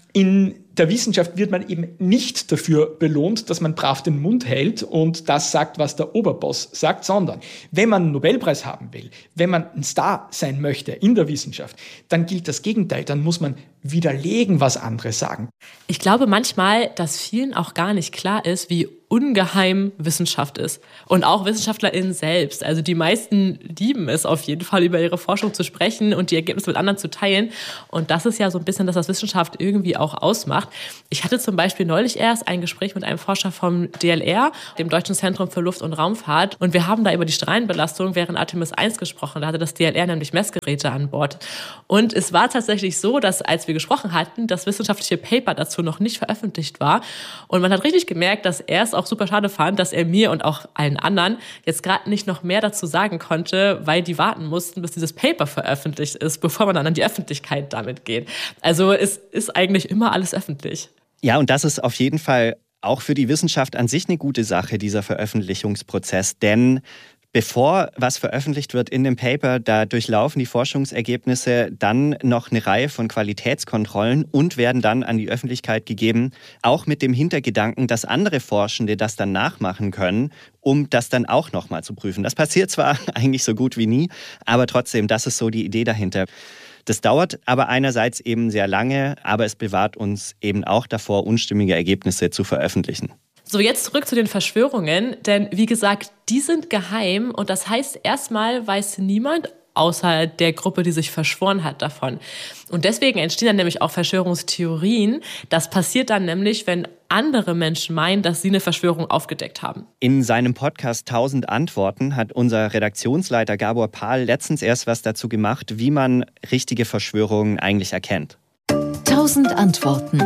In der Wissenschaft wird man eben nicht dafür belohnt, dass man brav den Mund hält und das sagt, was der Oberboss sagt, sondern wenn man einen Nobelpreis haben will, wenn man ein Star sein möchte in der Wissenschaft, dann gilt das Gegenteil. Dann muss man widerlegen, was andere sagen. Ich glaube manchmal, dass vielen auch gar nicht klar ist, wie ungeheim Wissenschaft ist. Und auch WissenschaftlerInnen selbst. Also die meisten lieben es auf jeden Fall, über ihre Forschung zu sprechen und die Ergebnisse mit anderen zu teilen. Und das ist ja so ein bisschen das, was Wissenschaft irgendwie auch ausmacht. Ich hatte zum Beispiel neulich erst ein Gespräch mit einem Forscher vom D L R, dem Deutschen Zentrum für Luft- und Raumfahrt. Und wir haben da über die Strahlenbelastung während Artemis eins gesprochen. Da hatte das D L R nämlich Messgeräte an Bord. Und es war tatsächlich so, dass als wir gesprochen hatten, das wissenschaftliche Paper dazu noch nicht veröffentlicht war. Und man hat richtig gemerkt, dass er es auch super schade fand, dass er mir und auch allen anderen jetzt gerade nicht noch mehr dazu sagen konnte, weil die warten mussten, bis dieses Paper veröffentlicht ist, bevor man dann an die Öffentlichkeit damit geht. Also es ist eigentlich immer alles öffentlich. Ja, und das ist auf jeden Fall auch für die Wissenschaft an sich eine gute Sache, dieser Veröffentlichungsprozess, denn bevor was veröffentlicht wird in dem Paper, da durchlaufen die Forschungsergebnisse dann noch eine Reihe von Qualitätskontrollen und werden dann an die Öffentlichkeit gegeben, auch mit dem Hintergedanken, dass andere Forschende das dann nachmachen können, um das dann auch nochmal zu prüfen. Das passiert zwar eigentlich so gut wie nie, aber trotzdem, das ist so die Idee dahinter. Das dauert aber einerseits eben sehr lange, aber es bewahrt uns eben auch davor, unstimmige Ergebnisse zu veröffentlichen. So, jetzt zurück zu den Verschwörungen, denn wie gesagt, die sind geheim und das heißt, erstmal weiß niemand außer der Gruppe, die sich verschworen hat, davon. Und deswegen entstehen dann nämlich auch Verschwörungstheorien. Das passiert dann nämlich, wenn andere Menschen meinen, dass sie eine Verschwörung aufgedeckt haben. In seinem Podcast tausend Antworten hat unser Redaktionsleiter Gabor Pahl letztens erst was dazu gemacht, wie man richtige Verschwörungen eigentlich erkennt. tausend Antworten.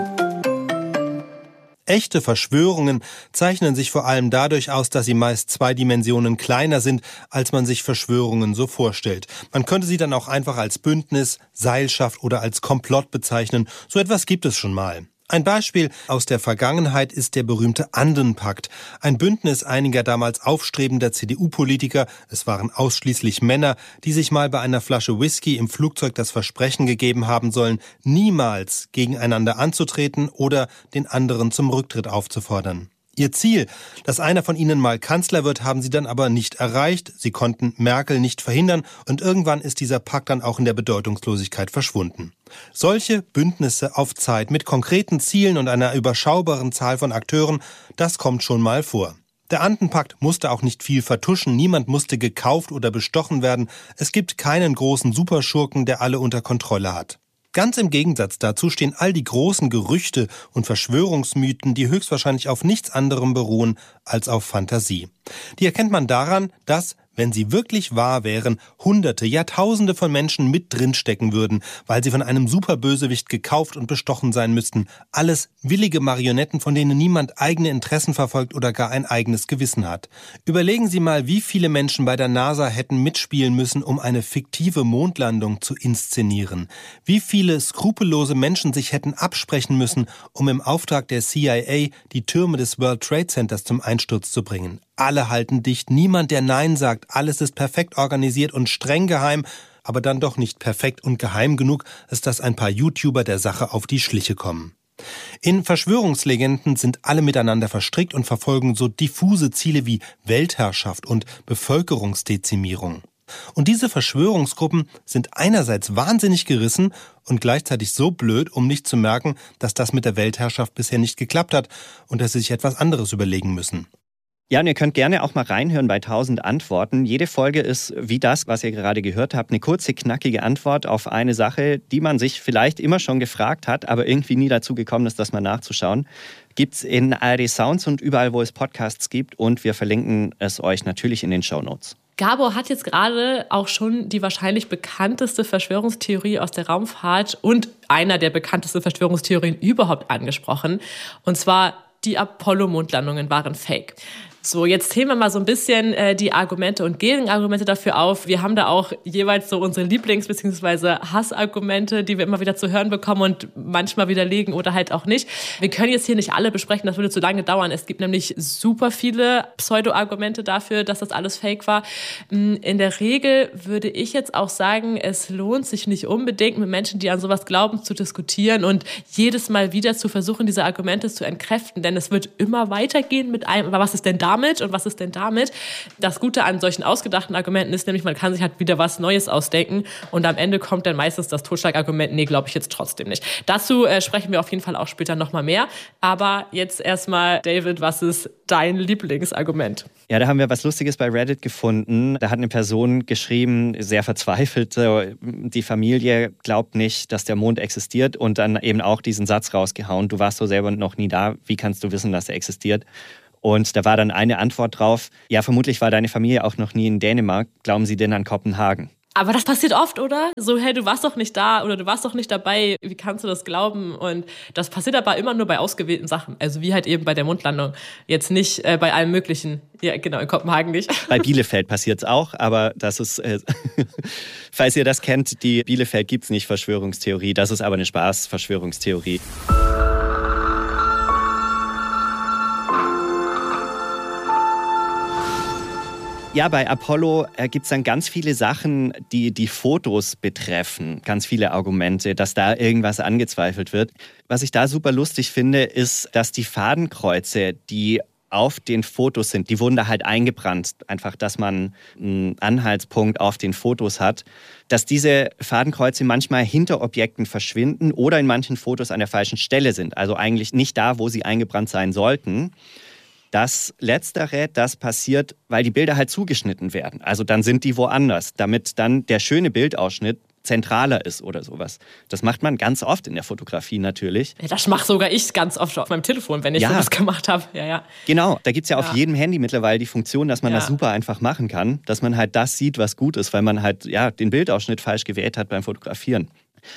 Echte Verschwörungen zeichnen sich vor allem dadurch aus, dass sie meist zwei Dimensionen kleiner sind, als man sich Verschwörungen so vorstellt. Man könnte sie dann auch einfach als Bündnis, Seilschaft oder als Komplott bezeichnen. So etwas gibt es schon mal. Ein Beispiel aus der Vergangenheit ist der berühmte Anden-Pakt, ein Bündnis einiger damals aufstrebender C D U-Politiker, es waren ausschließlich Männer, die sich mal bei einer Flasche Whisky im Flugzeug das Versprechen gegeben haben sollen, niemals gegeneinander anzutreten oder den anderen zum Rücktritt aufzufordern. Ihr Ziel, dass einer von ihnen mal Kanzler wird, haben sie dann aber nicht erreicht. Sie konnten Merkel nicht verhindern und irgendwann ist dieser Pakt dann auch in der Bedeutungslosigkeit verschwunden. Solche Bündnisse auf Zeit mit konkreten Zielen und einer überschaubaren Zahl von Akteuren, das kommt schon mal vor. Der Anden-Pakt musste auch nicht viel vertuschen, niemand musste gekauft oder bestochen werden. Es gibt keinen großen Superschurken, der alle unter Kontrolle hat. Ganz im Gegensatz dazu stehen all die großen Gerüchte und Verschwörungsmythen, die höchstwahrscheinlich auf nichts anderem beruhen als auf Fantasie. Die erkennt man daran, dass, wenn sie wirklich wahr wären, Hunderte, Jahrtausende von Menschen mit drinstecken würden, weil sie von einem Superbösewicht gekauft und bestochen sein müssten. Alles willige Marionetten, von denen niemand eigene Interessen verfolgt oder gar ein eigenes Gewissen hat. Überlegen Sie mal, wie viele Menschen bei der NASA hätten mitspielen müssen, um eine fiktive Mondlandung zu inszenieren. Wie viele skrupellose Menschen sich hätten absprechen müssen, um im Auftrag der C I A die Türme des World Trade Centers zum Einsturz zu bringen. Alle halten dicht, niemand, der Nein sagt, alles ist perfekt organisiert und streng geheim, aber dann doch nicht perfekt und geheim genug, als dass ein paar YouTuber der Sache auf die Schliche kommen. In Verschwörungslegenden sind alle miteinander verstrickt und verfolgen so diffuse Ziele wie Weltherrschaft und Bevölkerungsdezimierung. Und diese Verschwörungsgruppen sind einerseits wahnsinnig gerissen und gleichzeitig so blöd, um nicht zu merken, dass das mit der Weltherrschaft bisher nicht geklappt hat und dass sie sich etwas anderes überlegen müssen. Ja, und ihr könnt gerne auch mal reinhören bei tausend Antworten. Jede Folge ist, wie das, was ihr gerade gehört habt, eine kurze, knackige Antwort auf eine Sache, die man sich vielleicht immer schon gefragt hat, aber irgendwie nie dazu gekommen ist, das mal nachzuschauen. Gibt's in A R D Sounds und überall, wo es Podcasts gibt, und wir verlinken es euch natürlich in den Shownotes. Gabor hat jetzt gerade auch schon die wahrscheinlich bekannteste Verschwörungstheorie aus der Raumfahrt und einer der bekanntesten Verschwörungstheorien überhaupt angesprochen. Und zwar, die Apollo-Mondlandungen waren fake. So, jetzt zählen wir mal so ein bisschen äh, die Argumente und Gegenargumente dafür auf. Wir haben da auch jeweils so unsere Lieblings- bzw. Hassargumente, die wir immer wieder zu hören bekommen und manchmal widerlegen oder halt auch nicht. Wir können jetzt hier nicht alle besprechen, das würde zu lange dauern. Es gibt nämlich super viele Pseudo-Argumente dafür, dass das alles fake war. In der Regel würde ich jetzt auch sagen, es lohnt sich nicht unbedingt, mit Menschen, die an sowas glauben, zu diskutieren und jedes Mal wieder zu versuchen, diese Argumente zu entkräften. Denn es wird immer weitergehen mit einem, aber was ist denn da? Damit und was ist denn damit? Das Gute an solchen ausgedachten Argumenten ist nämlich, man kann sich halt wieder was Neues ausdenken und am Ende kommt dann meistens das Totschlagargument, nee, glaube ich jetzt trotzdem nicht. Dazu äh, sprechen wir auf jeden Fall auch später nochmal mehr. Aber jetzt erstmal, David, was ist dein Lieblingsargument? Ja, da haben wir was Lustiges bei Reddit gefunden. Da hat eine Person geschrieben, sehr verzweifelt, die Familie glaubt nicht, dass der Mond existiert und dann eben auch diesen Satz rausgehauen, du warst so selber noch nie da, wie kannst du wissen, dass er existiert? Und da war dann eine Antwort drauf, ja, vermutlich war deine Familie auch noch nie in Dänemark, glauben sie denn an Kopenhagen? Aber das passiert oft, oder? So, hey, du warst doch nicht da oder du warst doch nicht dabei, wie kannst du das glauben? Und das passiert aber immer nur bei ausgewählten Sachen. Also wie halt eben bei der Mondlandung. Jetzt nicht äh, bei allem Möglichen. Ja, genau, in Kopenhagen nicht. Bei Bielefeld passiert es auch, aber das ist, äh, falls ihr das kennt, die Bielefeld gibt's nicht Verschwörungstheorie. Das ist aber eine Spaß-Verschwörungstheorie. Ja, bei Apollo äh, gibt es dann ganz viele Sachen, die die Fotos betreffen. Ganz viele Argumente, dass da irgendwas angezweifelt wird. Was ich da super lustig finde, ist, dass die Fadenkreuze, die auf den Fotos sind, die wurden da halt eingebrannt. Einfach, dass man einen Anhaltspunkt auf den Fotos hat. Dass diese Fadenkreuze manchmal hinter Objekten verschwinden oder in manchen Fotos an der falschen Stelle sind. Also eigentlich nicht da, wo sie eingebrannt sein sollten. Das Letztere, das passiert, weil die Bilder halt zugeschnitten werden. Also dann sind die woanders, damit dann der schöne Bildausschnitt zentraler ist oder sowas. Das macht man ganz oft in der Fotografie natürlich. Ja, das mache sogar ich ganz oft auf meinem Telefon, wenn ich ja. Fotos gemacht habe. Ja, ja. Genau, da gibt es ja, ja auf Ja. jedem Handy mittlerweile die Funktion, dass man Ja. das super einfach machen kann, dass man halt das sieht, was gut ist, weil man halt ja, den Bildausschnitt falsch gewählt hat beim Fotografieren.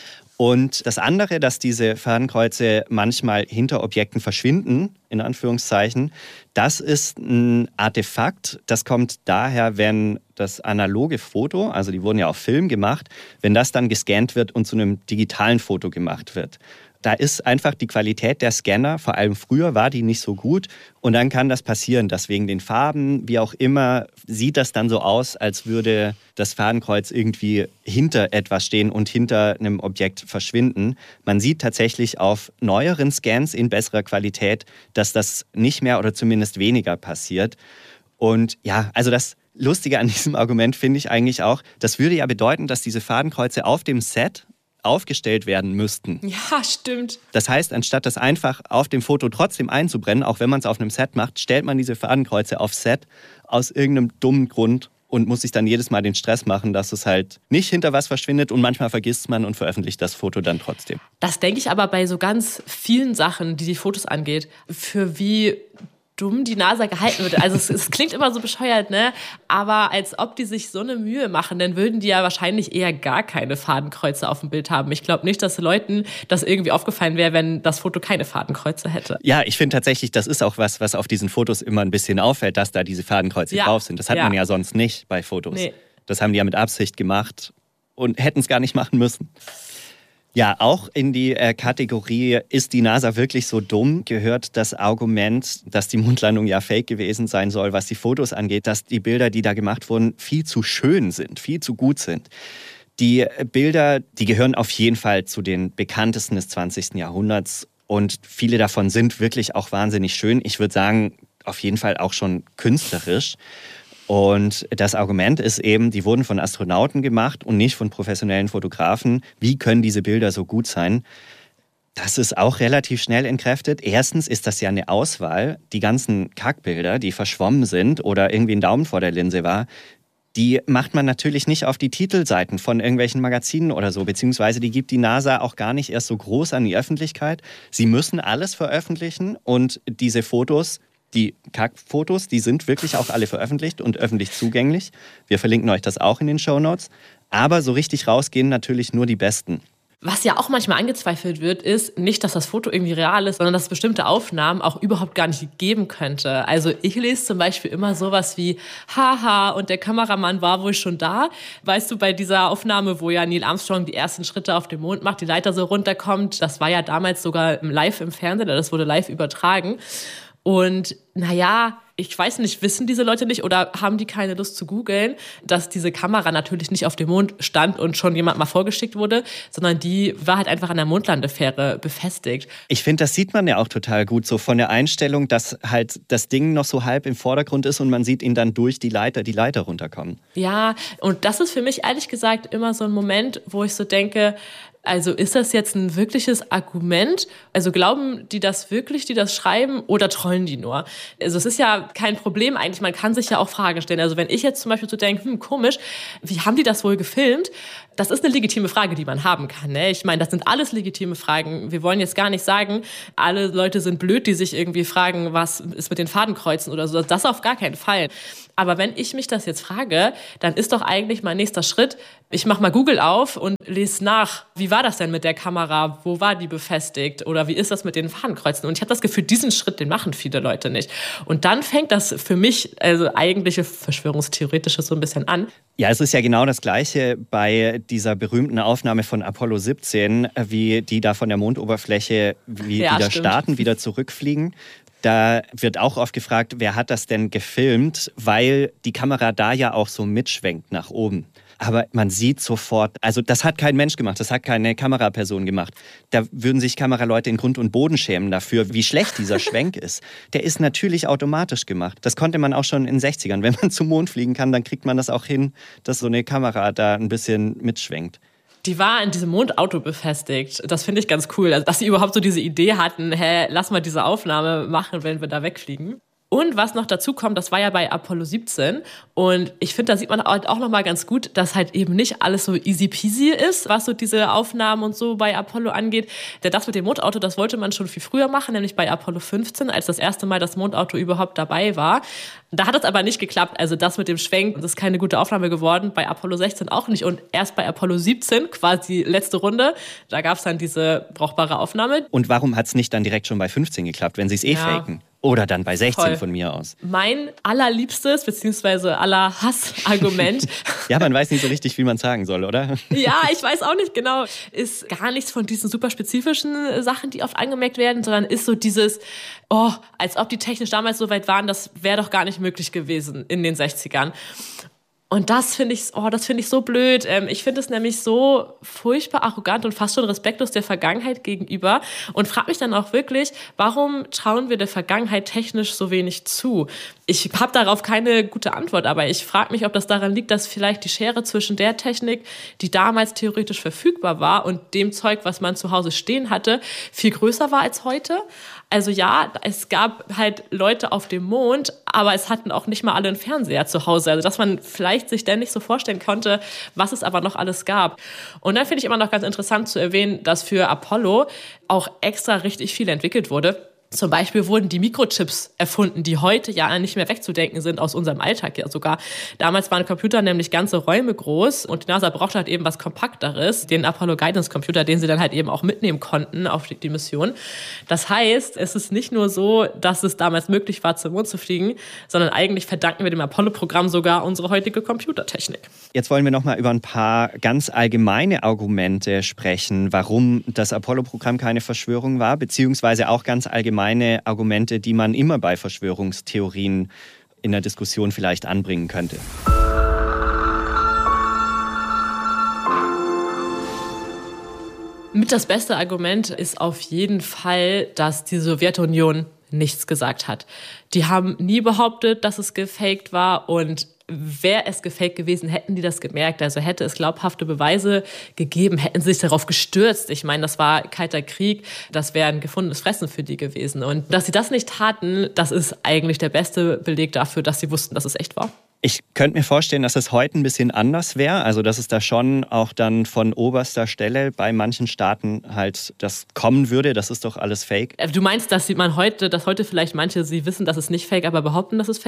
Und das andere, dass diese Fadenkreuze manchmal hinter Objekten verschwinden, in Anführungszeichen, das ist ein Artefakt. Das kommt daher, wenn das analoge Foto, also die wurden ja auf Film gemacht, wenn das dann gescannt wird und zu einem digitalen Foto gemacht wird. Da ist einfach die Qualität der Scanner, vor allem früher war die nicht so gut. Und dann kann das passieren, dass wegen den Farben, wie auch immer, sieht das dann so aus, als würde das Fadenkreuz irgendwie hinter etwas stehen und hinter einem Objekt verschwinden. Man sieht tatsächlich auf neueren Scans in besserer Qualität, dass das nicht mehr oder zumindest weniger passiert. Und ja, also das Lustige an diesem Argument finde ich eigentlich auch, das würde ja bedeuten, dass diese Fadenkreuze auf dem Set aufgestellt werden müssten. Ja, stimmt. Das heißt, anstatt das einfach auf dem Foto trotzdem einzubrennen, auch wenn man es auf einem Set macht, stellt man diese Fadenkreuze auf Set aus irgendeinem dummen Grund und muss sich dann jedes Mal den Stress machen, dass es halt nicht hinter was verschwindet und manchmal vergisst man und veröffentlicht das Foto dann trotzdem. Das denke ich aber bei so ganz vielen Sachen, die die Fotos angeht, für wie dumm die NASA gehalten wird. Also es, es klingt immer so bescheuert, ne? Aber als ob die sich so eine Mühe machen, dann würden die ja wahrscheinlich eher gar keine Fadenkreuze auf dem Bild haben. Ich glaube nicht, dass Leuten das irgendwie aufgefallen wäre, wenn das Foto keine Fadenkreuze hätte. Ja, ich finde tatsächlich, das ist auch was, was auf diesen Fotos immer ein bisschen auffällt, dass da diese Fadenkreuze Ja. drauf sind. Das hat Ja. man ja sonst nicht bei Fotos. Nee. Das haben die ja mit Absicht gemacht und hätten es gar nicht machen müssen. Ja, auch in die äh, Kategorie, ist die NASA wirklich so dumm, gehört das Argument, dass die Mondlandung ja fake gewesen sein soll, was die Fotos angeht, dass die Bilder, die da gemacht wurden, viel zu schön sind, viel zu gut sind. Die Bilder, die gehören auf jeden Fall zu den bekanntesten des zwanzigsten Jahrhunderts und viele davon sind wirklich auch wahnsinnig schön. Ich würde sagen, auf jeden Fall auch schon künstlerisch. Und das Argument ist eben, die wurden von Astronauten gemacht und nicht von professionellen Fotografen. Wie können diese Bilder so gut sein? Das ist auch relativ schnell entkräftet. Erstens ist das ja eine Auswahl. Die ganzen Kackbilder, die verschwommen sind oder irgendwie ein Daumen vor der Linse war, die macht man natürlich nicht auf die Titelseiten von irgendwelchen Magazinen oder so, beziehungsweise die gibt die NASA auch gar nicht erst so groß an die Öffentlichkeit. Sie müssen alles veröffentlichen und diese Fotos, die Kackfotos, die sind wirklich auch alle veröffentlicht und öffentlich zugänglich. Wir verlinken euch das auch in den Shownotes. Aber so richtig rausgehen natürlich nur die besten. Was ja auch manchmal angezweifelt wird, ist nicht, dass das Foto irgendwie real ist, sondern dass es bestimmte Aufnahmen auch überhaupt gar nicht geben könnte. Also ich lese zum Beispiel immer sowas wie, haha, und der Kameramann war wohl schon da. Weißt du, bei dieser Aufnahme, wo ja Neil Armstrong die ersten Schritte auf dem Mond macht, die Leiter so runterkommt, das war ja damals sogar live im Fernsehen, das wurde live übertragen. Und naja, ich weiß nicht, wissen diese Leute nicht oder haben die keine Lust zu googeln, dass diese Kamera natürlich nicht auf dem Mond stand und schon jemand mal vorgeschickt wurde, sondern die war halt einfach an der Mondlandefähre befestigt. Ich finde, das sieht man ja auch total gut, so von der Einstellung, dass halt das Ding noch so halb im Vordergrund ist und man sieht ihn dann durch die Leiter, die Leiter runterkommen. Ja, und das ist für mich ehrlich gesagt immer so ein Moment, wo ich so denke, also ist das jetzt ein wirkliches Argument? Also glauben die das wirklich, die das schreiben, oder trollen die nur? Also es ist ja kein Problem eigentlich, man kann sich ja auch Fragen stellen. Also wenn ich jetzt zum Beispiel so denke, hm, komisch, wie haben die das wohl gefilmt? Das ist eine legitime Frage, die man haben kann. Ne? Ich meine, das sind alles legitime Fragen. Wir wollen jetzt gar nicht sagen, alle Leute sind blöd, die sich irgendwie fragen, was ist mit den Fadenkreuzen oder so. Das auf gar keinen Fall. Aber wenn ich mich das jetzt frage, dann ist doch eigentlich mein nächster Schritt, ich mache mal Google auf und lese nach, wie war das denn mit der Kamera, wo war die befestigt oder wie ist das mit den Fadenkreuzen? Und ich habe das Gefühl, diesen Schritt, den machen viele Leute nicht. Und dann fängt das für mich, also eigentliche Verschwörungstheoretische, so ein bisschen an. Ja, es ist ja genau das Gleiche bei dieser berühmten Aufnahme von Apollo siebzehn, wie die da von der Mondoberfläche wie Ja, wieder stimmt. starten, wieder zurückfliegen. Da wird auch oft gefragt, wer hat das denn gefilmt, weil die Kamera da ja auch so mitschwenkt nach oben. Aber man sieht sofort, also das hat kein Mensch gemacht, das hat keine Kameraperson gemacht. Da würden sich Kameraleute in Grund und Boden schämen dafür, wie schlecht dieser Schwenk ist. Der ist natürlich automatisch gemacht. Das konnte man auch schon in den sechzigern. Wenn man zum Mond fliegen kann, dann kriegt man das auch hin, dass so eine Kamera da ein bisschen mitschwenkt. Die war in diesem Mondauto befestigt. Das finde ich ganz cool. Also, dass sie überhaupt so diese Idee hatten, hä, lass mal diese Aufnahme machen, wenn wir da wegfliegen. Und was noch dazu kommt, das war ja bei Apollo siebzehn. Und ich finde, da sieht man halt auch noch mal ganz gut, dass halt eben nicht alles so easy peasy ist, was so diese Aufnahmen und so bei Apollo angeht. Denn das mit dem Mondauto, das wollte man schon viel früher machen, nämlich bei Apollo fünfzehn, als das erste Mal das Mondauto überhaupt dabei war. Da hat es aber nicht geklappt. Also das mit dem Schwenk, das ist keine gute Aufnahme geworden. Bei Apollo sechzehn auch nicht. Und erst bei Apollo siebzehn, quasi letzte Runde, da gab es dann diese brauchbare Aufnahme. Und warum hat es nicht dann direkt schon bei fünfzehn geklappt, wenn sie es eh Ja. faken? Oder dann bei sechzehn Voll. von mir aus. Mein allerliebstes, beziehungsweise aller Hassargument. Ja, man weiß nicht so richtig, wie man es sagen soll, oder? Ja, ich weiß auch nicht genau. Ist gar nichts von diesen super spezifischen Sachen, die oft angemerkt werden, sondern ist so dieses, oh, als ob die technisch damals so weit waren, das wäre doch gar nicht möglich gewesen in den sechzigern. Und das finde ich, oh, das finde ich so blöd. Ähm, ich finde es nämlich so furchtbar arrogant und fast schon respektlos der Vergangenheit gegenüber und frage mich dann auch wirklich, warum trauen wir der Vergangenheit technisch so wenig zu? Ich habe darauf keine gute Antwort, aber ich frage mich, ob das daran liegt, dass vielleicht die Schere zwischen der Technik, die damals theoretisch verfügbar war, und dem Zeug, was man zu Hause stehen hatte, viel größer war als heute. Also ja, es gab halt Leute auf dem Mond, aber es hatten auch nicht mal alle einen Fernseher zu Hause. Also dass man vielleicht sich dann nicht so vorstellen konnte, was es aber noch alles gab. Und dann finde ich immer noch ganz interessant zu erwähnen, dass für Apollo auch extra richtig viel entwickelt wurde. Zum Beispiel wurden die Mikrochips erfunden, die heute ja nicht mehr wegzudenken sind aus unserem Alltag ja sogar. Damals waren Computer nämlich ganze Räume groß und die NASA brauchte halt eben was Kompakteres, den Apollo Guidance Computer, den sie dann halt eben auch mitnehmen konnten auf die Mission. Das heißt, es ist nicht nur so, dass es damals möglich war, zum Mond zu fliegen, sondern eigentlich verdanken wir dem Apollo-Programm sogar unsere heutige Computertechnik. Jetzt wollen wir noch mal über ein paar ganz allgemeine Argumente sprechen, warum das Apollo-Programm keine Verschwörung war, beziehungsweise auch ganz allgemeine Argumente, die man immer bei Verschwörungstheorien in der Diskussion vielleicht anbringen könnte. Mit das beste Argument ist auf jeden Fall, dass die Sowjetunion nichts gesagt hat. Die haben nie behauptet, dass es gefaked war, und wäre es gefaked gewesen, hätten die das gemerkt. Also hätte es glaubhafte Beweise gegeben, hätten sie sich darauf gestürzt. Ich meine, das war Kalter Krieg, das wäre ein gefundenes Fressen für die gewesen. Und dass sie das nicht taten, das ist eigentlich der beste Beleg dafür, dass sie wussten, dass es echt war. Ich könnte mir vorstellen, dass es heute ein bisschen anders wäre. Also dass es da schon auch dann von oberster Stelle bei manchen Staaten halt das kommen würde. Das ist doch alles Fake. Du meinst, dass man heute, dass heute vielleicht manche, sie wissen, dass es nicht fake, aber behaupten, dass es fake?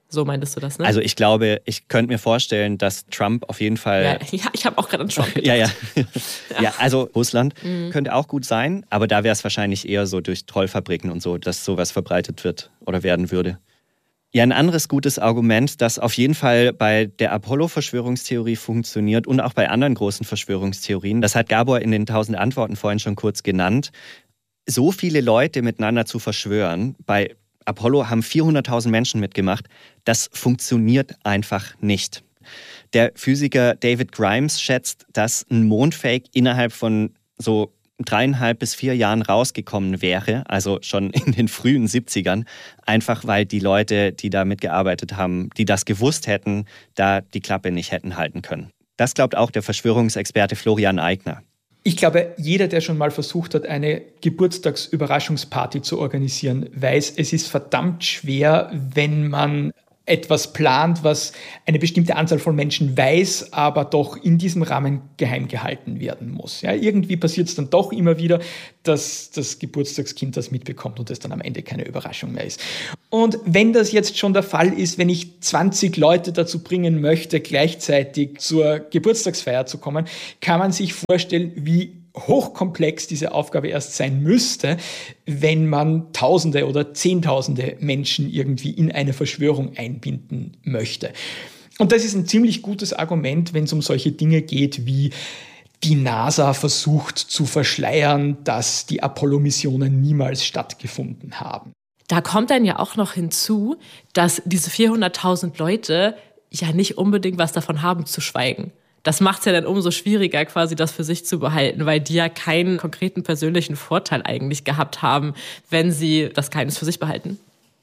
So meintest du das, ne? Also ich glaube, ich könnte mir vorstellen, dass Trump auf jeden Fall... Ja, ja ich habe auch gerade an Trump gedacht. ja, ja. ja, also Russland Mhm. könnte auch gut sein, aber da wäre es wahrscheinlich eher so durch Trollfabriken und so, dass sowas verbreitet wird oder werden würde. Ja, ein anderes gutes Argument, das auf jeden Fall bei der Apollo-Verschwörungstheorie funktioniert und auch bei anderen großen Verschwörungstheorien, das hat Gabor in den tausend Antworten vorhin schon kurz genannt, so viele Leute miteinander zu verschwören, bei Apollo haben vierhunderttausend Menschen mitgemacht. Das funktioniert einfach nicht. Der Physiker David Grimes schätzt, dass ein Mondfake innerhalb von so dreieinhalb bis vier Jahren rausgekommen wäre, also schon in den frühen siebzigern, einfach weil die Leute, die da mitgearbeitet haben, die das gewusst hätten, da die Klappe nicht hätten halten können. Das glaubt auch der Verschwörungsexperte Florian Eigner. Ich glaube, jeder, der schon mal versucht hat, eine Geburtstagsüberraschungsparty zu organisieren, weiß, es ist verdammt schwer, wenn man etwas plant, was eine bestimmte Anzahl von Menschen weiß, aber doch in diesem Rahmen geheim gehalten werden muss. Ja, irgendwie passiert es dann doch immer wieder, dass das Geburtstagskind das mitbekommt und es dann am Ende keine Überraschung mehr ist. Und wenn das jetzt schon der Fall ist, wenn ich zwanzig Leute dazu bringen möchte, gleichzeitig zur Geburtstagsfeier zu kommen, kann man sich vorstellen, wie hochkomplex diese Aufgabe erst sein müsste, wenn man Tausende oder Zehntausende Menschen irgendwie in eine Verschwörung einbinden möchte. Und das ist ein ziemlich gutes Argument, wenn es um solche Dinge geht wie die NASA versucht zu verschleiern, dass die Apollo-Missionen niemals stattgefunden haben. Da kommt dann ja auch noch hinzu, dass diese vierhunderttausend Leute ja nicht unbedingt was davon haben zu schweigen. Das macht es ja dann umso schwieriger, quasi das für sich zu behalten, weil die ja keinen konkreten persönlichen Vorteil eigentlich gehabt haben, wenn sie das Geheimnis für sich behalten.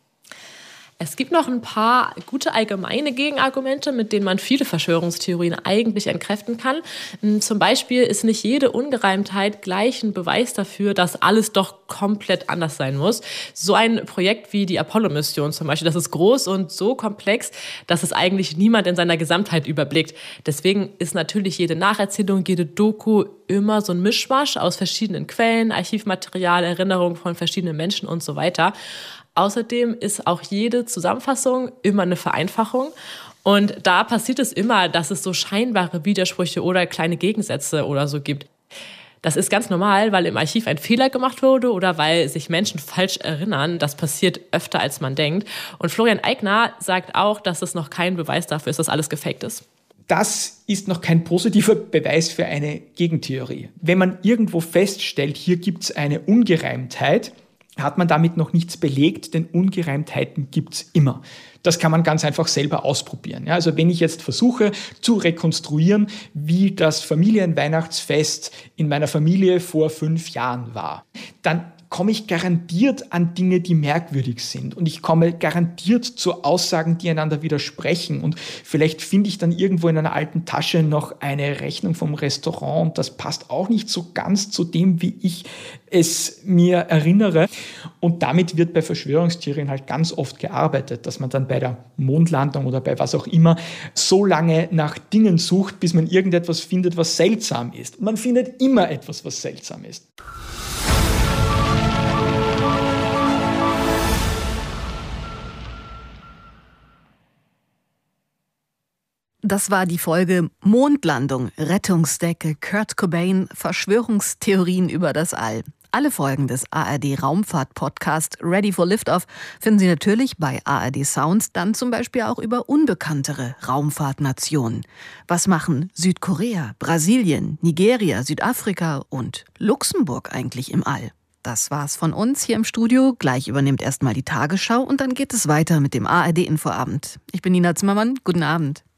Es gibt noch ein paar gute allgemeine Gegenargumente, mit denen man viele Verschwörungstheorien eigentlich entkräften kann. Zum Beispiel ist nicht jede Ungereimtheit gleich ein Beweis dafür, dass alles doch komplett anders sein muss. So ein Projekt wie die Apollo-Mission zum Beispiel, das ist groß und so komplex, dass es eigentlich niemand in seiner Gesamtheit überblickt. Deswegen ist natürlich jede Nacherzählung, jede Doku immer so ein Mischmasch aus verschiedenen Quellen, Archivmaterial, Erinnerungen von verschiedenen Menschen und so weiter. Außerdem ist auch jede Zusammenfassung immer eine Vereinfachung. Und da passiert es immer, dass es so scheinbare Widersprüche oder kleine Gegensätze oder so gibt. Das ist ganz normal, weil im Archiv ein Fehler gemacht wurde oder weil sich Menschen falsch erinnern. Das passiert öfter, als man denkt. Und Florian Eigner sagt auch, dass es noch kein Beweis dafür ist, dass alles gefaked ist. Das ist noch kein positiver Beweis für eine Gegentheorie. Wenn man irgendwo feststellt, hier gibt es eine Ungereimtheit, hat man damit noch nichts belegt, denn Ungereimtheiten gibt's immer. Das kann man ganz einfach selber ausprobieren. Ja, also wenn ich jetzt versuche zu rekonstruieren, wie das Familienweihnachtsfest in meiner Familie vor fünf Jahren war, dann komme ich garantiert an Dinge, die merkwürdig sind. Und ich komme garantiert zu Aussagen, die einander widersprechen. Und vielleicht finde ich dann irgendwo in einer alten Tasche noch eine Rechnung vom Restaurant. Und das passt auch nicht so ganz zu dem, wie ich es mir erinnere. Und damit wird bei Verschwörungstheorien halt ganz oft gearbeitet, dass man dann bei der Mondlandung oder bei was auch immer so lange nach Dingen sucht, bis man irgendetwas findet, was seltsam ist. Und man findet immer etwas, was seltsam ist. Das war die Folge Mondlandung, Rettungsdecke, Kurt Cobain, Verschwörungstheorien über das All. Alle Folgen des A R D-Raumfahrt-Podcasts Ready for Liftoff finden Sie natürlich bei A R D Sound, dann zum Beispiel auch über unbekanntere Raumfahrtnationen. Was machen Südkorea, Brasilien, Nigeria, Südafrika und Luxemburg eigentlich im All? Das war's von uns hier im Studio. Gleich übernimmt erstmal die Tagesschau und dann geht es weiter mit dem A R D-Infoabend. Ich bin Nina Zimmermann. Guten Abend.